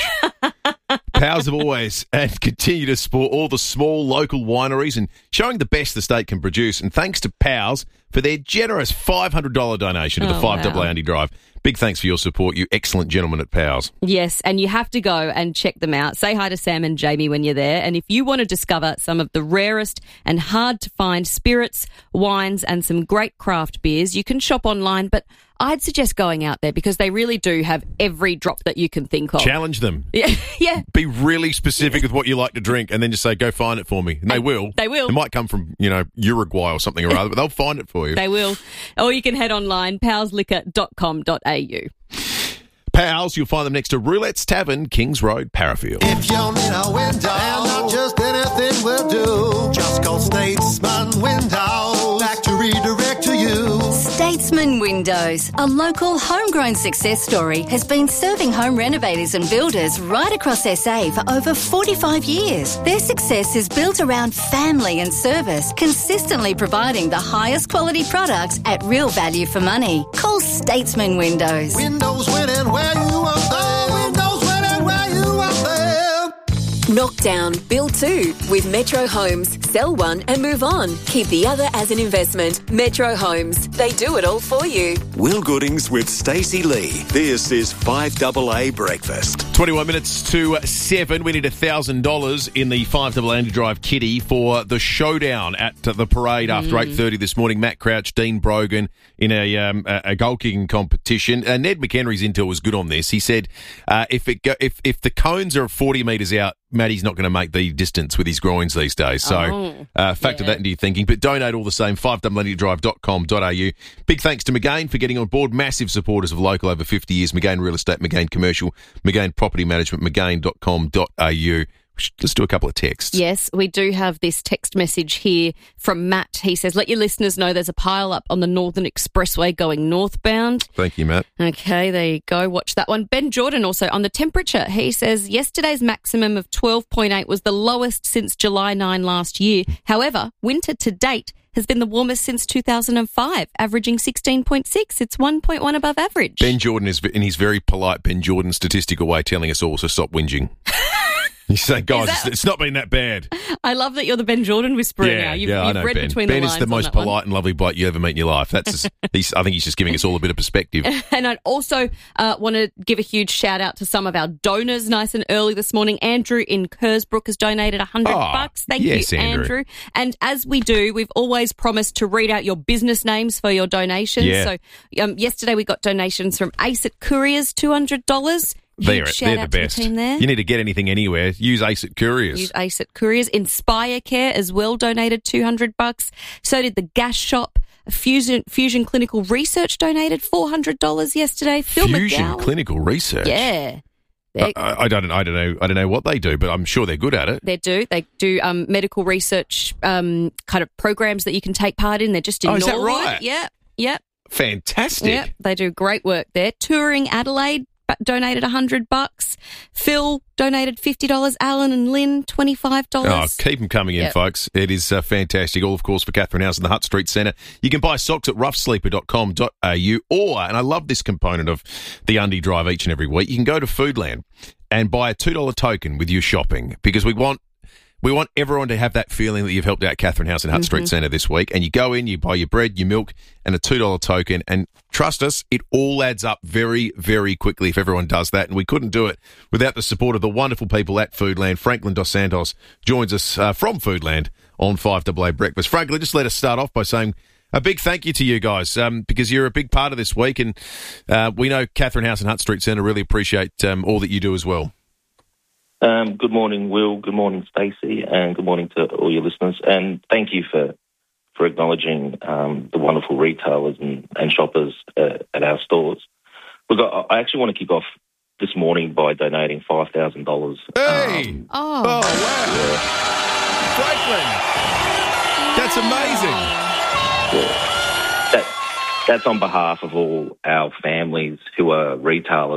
Powers have always and continue to support all the small local wineries and showing the best the state can produce. And thanks to Powers for their generous five hundred dollars donation to Oh, the five wow. A Andy Drive. Big thanks for your support, you excellent gentlemen at Powers. Yes, and you have to go and check them out. Say hi to Sam and Jamie when you're there. And if you want to discover some of the rarest and hard to find spirits, wines, and some great craft beers, you can shop online. But I'd suggest going out there because they really do have every drop that you can think of. Challenge them. Yeah, yeah. Be really specific with what you like to drink and then just say, go find it for me. And they will. They will. It might come from, you know, Uruguay or something or other, but they'll find it for you. They will. Or you can head online, pals liquor dot com dot a u. Pals, you'll find them next to Roulette's Tavern, Kings Road, Parafield. If you're in a window, and not just anything will do, just call Statesman Windows back to redirect to you. Statesman Windows, a local homegrown success story, has been serving home renovators and builders right across S A for over forty-five years. Their success is built around family and service, consistently providing the highest quality products at real value for money. Call Statesman Windows. Windows winning where you are there. Windows winning where you are there. Knockdown, build two with Metro Homes. Sell one and move on. Keep the other as an investment. Metro Homes. They do it all for you. Will Goodings with Stacey Lee. This is five double A Breakfast. twenty-one minutes to seven. We need one thousand dollars in the five double A Andy Drive kitty for the showdown at the parade after Mm. eight thirty this morning. Matt Crouch, Dean Brogan in a um, a a goal kicking competition. Uh, Ned McHenry's intel was good on this. He said uh, if it go, if if the cones are forty metres out, Matty's not going to make the distance with his groins these days. So Oh, uh, factor that into your thinking. But donate all the same, five double A Andy Drive dot com dot a u. Big thanks to McGain for getting on board. Massive supporters of local over fifty years. McGain Real Estate, McGain Commercial, McGain Property Management, McGain dot com dot a u. Let's do a couple of texts. Yes, we do have this text message here from Matt. He says, let your listeners know there's a pile up on the Northern Expressway going northbound. Thank you, Matt. Okay, there you go. Watch that one. Ben Jordan also on the temperature. He says yesterday's maximum of twelve point eight was the lowest since July ninth last year. However, winter to date has been the warmest since two thousand five, averaging sixteen point six. It's one point one above average. Ben Jordan is in his very polite Ben Jordan statistical way telling us all to stop whinging. He's saying, guys, that- it's, it's not been that bad. I love that you're the Ben Jordan whisperer yeah, now. You've, yeah, you've I know read Ben. between Ben the is lines the on most that one. polite and lovely bloke you ever meet in your life. That's just, he's, I think he's just giving us all a bit of perspective. And I'd also uh, want to give a huge shout out to some of our donors nice and early this morning. Andrew in Kersbrook has donated one hundred Oh, bucks. Thank yes, you, Andrew. Andrew. And as we do, we've always promised to read out your business names for your donations. Yeah. So um, yesterday we got donations from Ace at Couriers, two hundred dollars. They're, Huge shout they're the out to best. the team there. You need to get anything anywhere, use Ace at Couriers. Use Ace at Couriers. Inspire Care as well donated two hundred bucks. So did the Gas Shop. Fusion Fusion Clinical Research donated four hundred dollars yesterday. Phil Fusion McGowan. Clinical Research. Yeah. I, I, I don't. I don't know. I don't know what they do, but I'm sure they're good at it. They do. They do um, medical research um, kind of programs that you can take part in. They're just in Oh, is that Norwood. right? Yep. Yep. Fantastic. Yep. They do great work there. Touring Adelaide but donated one hundred bucks. Phil donated fifty dollars. Alan and Lynn, twenty-five Oh, dollars. keep them coming in, Yep. folks. It is uh, fantastic. All, of course, for Catherine House in the Hutt Street Centre. You can buy socks at rough sleeper dot com dot a u or, and I love this component of the Undy Drive each and every week, you can go to Foodland and buy a two dollar token with your shopping because we want we want everyone to have that feeling that you've helped out Catherine House in Hutt Street Mhm. Centre this week. And you go in, you buy your bread, your milk, and a two dollar token. And trust us, it all adds up very, very quickly if everyone does that. And we couldn't do it without the support of the wonderful people at Foodland. Franklin Dos Santos joins us uh, from Foodland on five double A Breakfast. Franklin, just let us start off by saying a big thank you to you guys um, because you're a big part of this week. And uh, we know Catherine House and Hutt Street Centre really appreciate um, all that you do as well. Um, good morning, Will. Good morning, Stacey, and good morning to all your listeners. And thank you for for acknowledging um, the wonderful retailers and, and shoppers uh, at our stores. Look, I, I actually want to kick off this morning by donating five thousand dollars. Hey! Um, oh. wow! Franklin, that's amazing. That, that's on behalf of all our families who are retailers,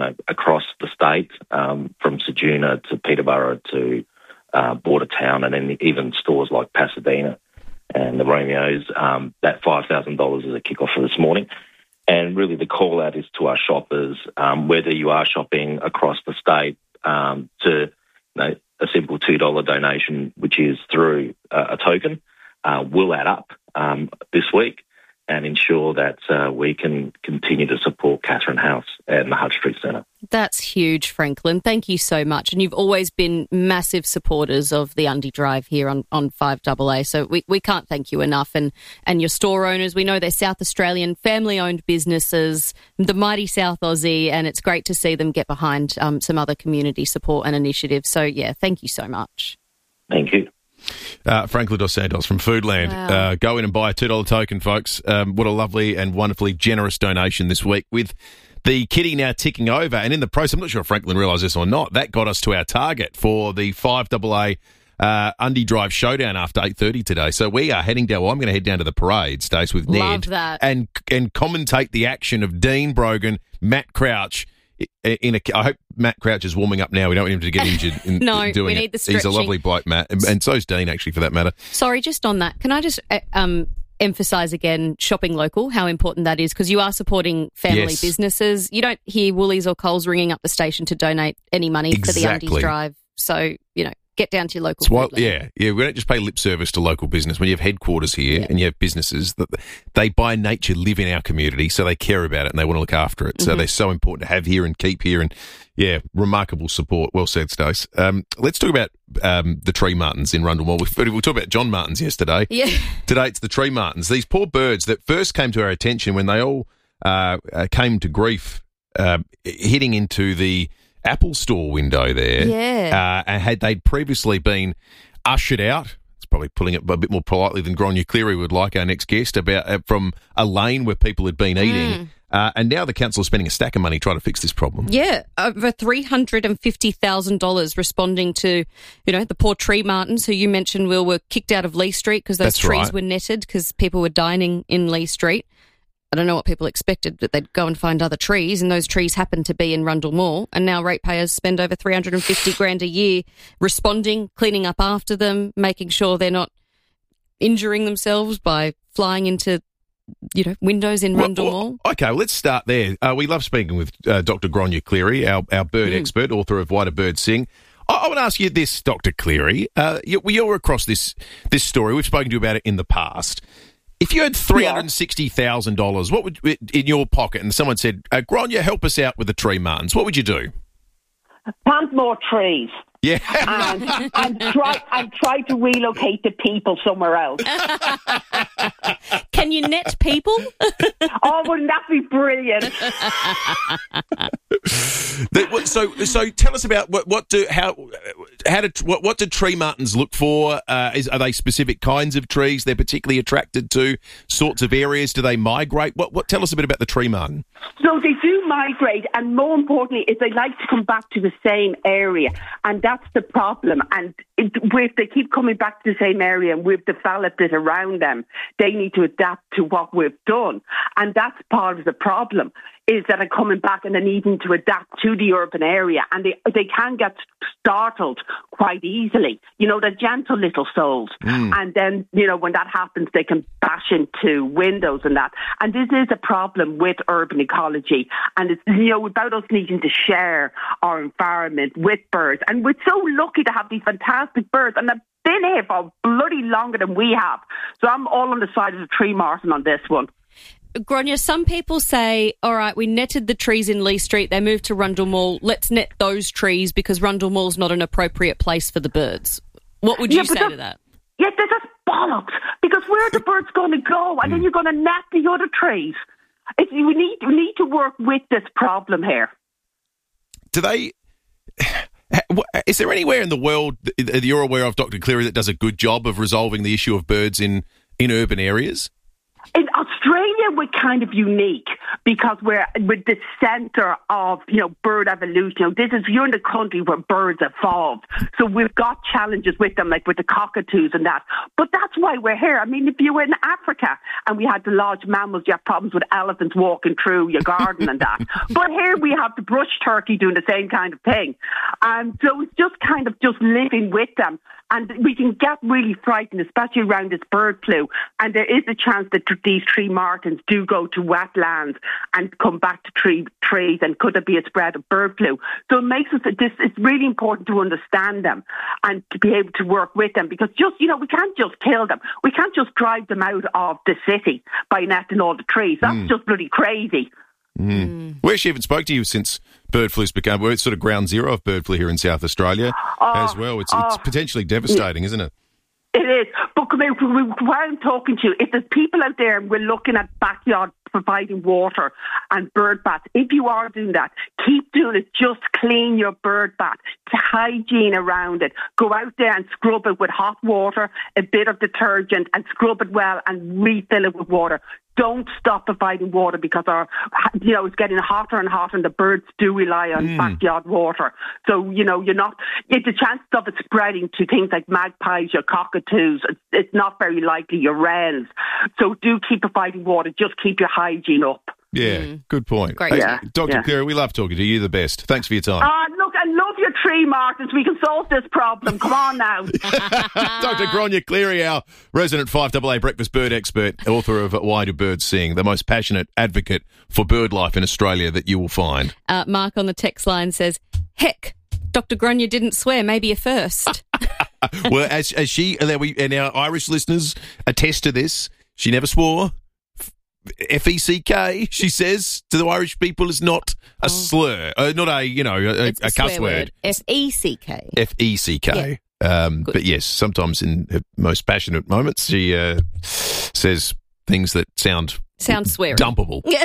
know, across the state, um, from Ceduna to Peterborough to uh, Border Town, and then even stores like Pasadena and the Romeos. Um, that five thousand dollars is a kickoff for this morning. And really the call out is to our shoppers, um, whether you are shopping across the state, um, to you know, a simple two dollars donation, which is through uh, a token, uh, will add up um, this week and ensure that uh, we can continue to support Catherine House and the Hutt Street Centre. That's huge, Franklin. Thank you so much. And you've always been massive supporters of the Undy Drive here on, on five A A. So we, we can't thank you enough. And, and your store owners, we know they're South Australian family-owned businesses, the mighty South Aussie, and it's great to see them get behind um, some other community support and initiatives. So, yeah, thank you so much. Thank you. Uh, Franklin Dos Santos from Foodland. Wow. Uh, go in and buy a two dollars token, folks. Um, what a lovely and wonderfully generous donation this week with the kitty now ticking over. And in the process, I'm not sure if Franklin realised this or not, that got us to our target for the five A A uh, Undy Drive Showdown after eight thirty today. So we are heading down, well, I'm going to head down to the parade, Stace, with Love Ned. that. And, and commentate the action of Dean Brogan, Matt Crouch. In a, I hope Matt Crouch is warming up now. We don't want him to get injured in No, doing we it. need the He's a stretching. lovely bloke, Matt. And, and so's Dean, actually, for that matter. Sorry, just on that, can I just uh, um, emphasise again shopping local, how important that is, because you are supporting family Yes. businesses. You don't hear Woolies or Coles ringing up the station to donate any money for the Exactly. Undies Drive. So, you know, get down to your local It's why, Foodland. yeah, yeah. We don't just pay lip service to local business. When you have headquarters here and you have businesses that they by nature live in our community, so they care about it and they want to look after it. So Mhm. they're so important to have here and keep here. And yeah, remarkable support. Well said, Stace. Um, let's talk about um, the tree martins in Rundle Mall. We, we talked about John Martins yesterday. Yeah. Today it's the tree martins. These poor birds that first came to our attention when they all uh, uh, came to grief, uh, hitting into the Apple Store window there. Yeah. Uh, and had they'd previously been ushered out. It's probably putting it a bit more politely than Gráinne Cleary would like, our next guest, about uh, from a lane where people had been eating. Mm. Uh, and now the council is spending a stack of money trying to fix this problem. Yeah, over three hundred fifty thousand dollars responding to, you know, the poor tree martins who you mentioned, Will, were kicked out of Lee Street because those That's trees right. were netted because people were dining in Lee Street. I don't know what people expected, that they'd go and find other trees, and those trees happened to be in Rundle Mall. And now ratepayers spend over three hundred fifty grand a year responding, cleaning up after them, making sure they're not injuring themselves by flying into, you know, windows in Rundle Well, Mall. Okay, well, let's start there. Uh, we love speaking with uh, Doctor Gráinne Cleary, our, our bird Mm. expert, author of Why Do Birds Sing. I, I want to ask you this, Doctor Cleary. Uh, you, you're across this this story. We've spoken to you about it in the past. If you had three hundred sixty thousand dollars, what would in your pocket, and someone said, uh, Gráinne, help us out with the tree martins, what would you do? Plant more trees. Yeah. and, and try and try to relocate the people somewhere else. Can you net people? Oh, wouldn't that be brilliant? The- what- so, so tell us about what, what do how how do what, what do tree martins look for? Uh, is, are they specific kinds of trees they're particularly attracted to? Sorts of areas? Do they migrate? What what? Tell us a bit about the tree martin. So they do migrate, and more importantly, is they like to come back to the same area, and that's the problem. And it, if they keep coming back to the same area, and we've developed it around them, they need to adapt to what we've done, and that's part of the problem. Is that are coming back and they're needing to adapt to the urban area, and they they can get startled quite easily. You know, they're gentle little souls, Mm. and then you know when that happens, they can bash into windows and that. And this is a problem with urban ecology, and it's you know about us needing to share our environment with birds, and we're so lucky to have these fantastic birds, and they've been here for bloody longer than we have. So I'm all on the side of the tree martin on this one. Gráinne, some people say, all right, we netted the trees in Lee Street, they moved to Rundle Mall, let's net those trees because Rundle Mall's not an appropriate place for the birds. What would you Yeah, but say that- to that? Yeah, this is bollocks. Because where are the birds going to go? And then you're going to net the other trees. It's, we need we need to work with this problem here. Do they? Is there anywhere in the world that you're aware of, Doctor Cleary, that does a good job of resolving the issue of birds in in urban areas? In Australia, Australia, we're kind of unique because we're, we're the centre of, you know, bird evolution. You know, this is, you're in the country where birds evolved. So we've got challenges with them, like with the cockatoos and that. But that's why we're here. I mean, if you were in Africa and we had the large mammals, you have problems with elephants walking through your garden and that. But here we have the brush turkey doing the same kind of thing. And so it's just kind of just living with them. And we can get really frightened, especially around this bird flu. And there is a chance that these tree martins do go to wetlands and come back to tree trees. And could there be a spread of bird flu? So it makes us, this, it's really important to understand them and to be able to work with them. Because just, you know, we can't just kill them. We can't just drive them out of the city by netting all the trees. That's mm. just bloody crazy. Mm. Mm. We actually haven't spoke to you since bird flu's become, we're sort of ground zero of bird flu here in South Australia oh, as well. It's, oh, it's potentially devastating, isn't it? It is. But come here, while I'm talking to you, if there's people out there and we're looking at backyard providing water and bird baths, if you are doing that, keep doing it. Just clean your bird bath. It's hygiene around it. Go out there and scrub it with hot water, a bit of detergent, and scrub it well and refill it with water. Don't stop providing water because our, you know, it's getting hotter and hotter and the birds do rely on mm. backyard water. So, you know, you're not, it's the chances of it spreading to things like magpies, your cockatoos, it's, it's not very likely, your wrens. So do keep providing water, just keep your hygiene up. Yeah, mm. good point. Great. Hey, Yeah. Doctor Yeah. Cleary, we love talking to you. You're the best. Thanks for your time. Ah, uh, look, I love your tree, Martins. We can solve this problem. Come on now. Doctor Gráinne Cleary, our resident five double A breakfast bird expert, author of Why Do Birds Sing, the most passionate advocate for bird life in Australia that you will find. Uh, Mark on the text line says, heck, Doctor Gráinne didn't swear, maybe a first. Well, as, as she, and we, and our Irish listeners attest to this, she never swore. F E C K, she says, to the Irish people is not a oh. slur, uh, not a, you know, a, a, a cuss word. word. F E C K. F E C K. Yeah. Um, but yes, sometimes in her most passionate moments, she uh, says things that sound... Sound swearing. Dumpable. Yeah.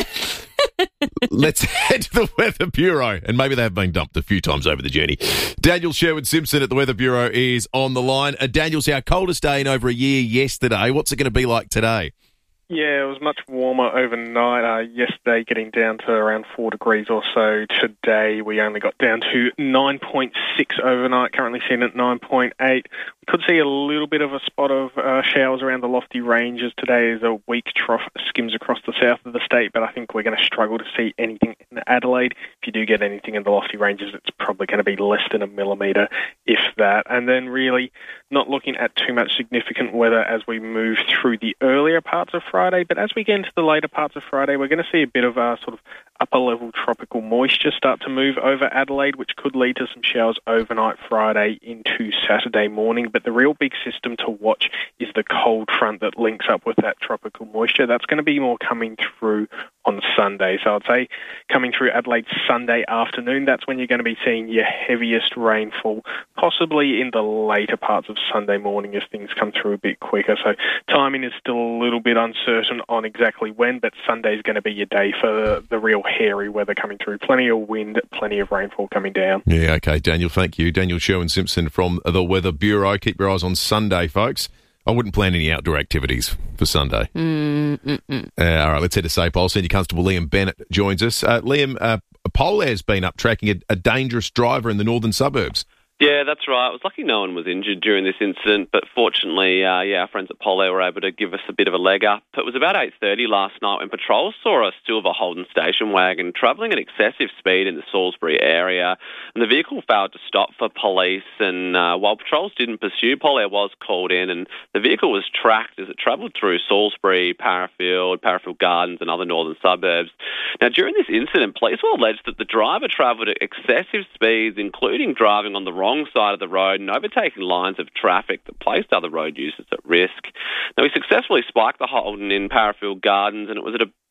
Let's head to the Weather Bureau. And maybe they've been dumped a few times over the journey. Daniel Sherwood-Simpson at the Weather Bureau is on the line. Uh, Daniel's our coldest day in over a year yesterday. What's it going to be like today? Yeah, it was much warmer overnight. Uh, yesterday, getting down to around four degrees or so. Today, we only got down to nine point six overnight, currently seen at nine point eight. We could see a little bit of a spot of uh, showers around the lofty ranges today as a weak trough skims across the south of the state, but I think we're going to struggle to see anything in Adelaide. If you do get anything in the lofty ranges, it's probably going to be less than a millimetre, if that. And then really not looking at too much significant weather as we move through the earlier parts of Friday, but as we get into the later parts of Friday, we're going to see a bit of a sort of upper-level tropical moisture start to move over Adelaide, which could lead to some showers overnight Friday into Saturday morning. But the real big system to watch is the cold front that links up with that tropical moisture. That's going to be more coming through on Sunday. So I'd say coming through Adelaide Sunday afternoon, that's when you're going to be seeing your heaviest rainfall, possibly in the later parts of Sunday morning as things come through a bit quicker. So timing is still a little bit uncertain on exactly when, but Sunday's going to be your day for the real hairy weather coming through. Plenty of wind, plenty of rainfall coming down. Yeah, okay, Daniel, thank you. Daniel Sherwood-Simpson from the Weather Bureau. Keep your eyes on Sunday, folks. I wouldn't plan any outdoor activities for Sunday. Mm, uh, all right, let's head to SAPOL. Senior Constable Liam Bennett joins us. Uh, Liam, uh, Polair's been up tracking a, a dangerous driver in the northern suburbs. Yeah, that's right. I was lucky no one was injured during this incident, but fortunately, uh, yeah, our friends at Polair were able to give us a bit of a leg up. It was about eight thirty last night when patrol saw a silver Holden station wagon travelling at excessive speed in the Salisbury area, and the vehicle failed to stop for police, and uh, while patrols didn't pursue, Polair was called in, and the vehicle was tracked as it travelled through Salisbury, Parafield, Parafield Gardens and other northern suburbs. Now, during this incident, police will allege that the driver travelled at excessive speeds, including driving on the wrong side of the road and overtaking lines of traffic that placed other road users at risk. Now, we successfully spiked the Holden in Parafield Gardens, and it was at a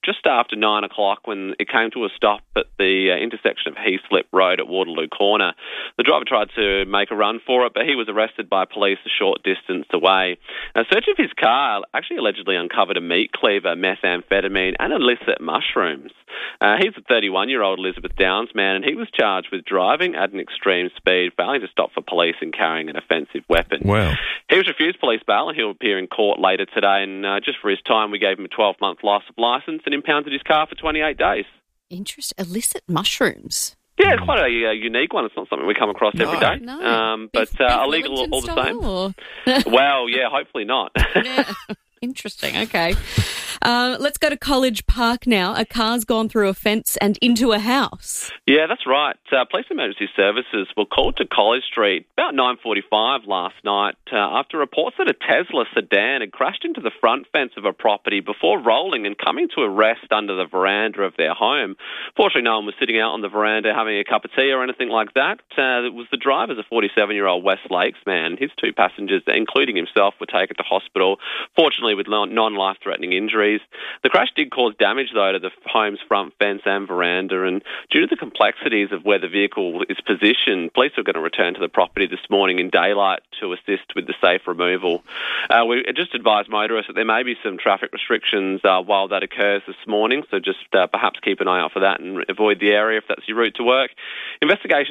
just after nine o'clock when it came to a stop at the uh, intersection of Heathslip Road at Waterloo Corner. The driver tried to make a run for it, but he was arrested by police a short distance away. A search of his car actually allegedly uncovered a meat cleaver, methamphetamine and illicit mushrooms. Uh, he's a thirty-one-year-old Elizabeth Downs man, and he was charged with driving at an extreme speed, failing to stop for police and carrying an offensive weapon. Wow. He was refused police bail, and he'll appear in court later today, and uh, just for his time, we gave him a twelve-month loss of licence and impounded his car for twenty-eight days. Interesting. Illicit mushrooms. Yeah, it's quite a uh, unique one. It's not something we come across No. every day. No. Um, but Beef- uh, beef illegal all, all the Wellington same. style, or- Well, yeah, hopefully not. Yeah. Interesting. Okay. Uh, let's go to College Park now. A car's gone through a fence and into a house. Yeah, that's right. Uh, Police Emergency Services were called to College Street about nine forty-five last night uh, after reports that a Tesla sedan had crashed into the front fence of a property before rolling and coming to a rest under the veranda of their home. Fortunately, no one was sitting out on the veranda having a cup of tea or anything like that. Uh, it was the driver, the forty-seven-year-old West Lakes man. His two passengers, including himself, were taken to hospital, fortunately with non-life-threatening injuries. The crash did cause damage, though, to the home's front fence and veranda, and due to the complexities of where the vehicle is positioned, police are going to return to the property this morning in daylight to assist with the safe removal. Uh, we just advise motorists that there may be some traffic restrictions uh, while that occurs this morning, so just uh, perhaps keep an eye out for that and avoid the area if that's your route to work. Investigation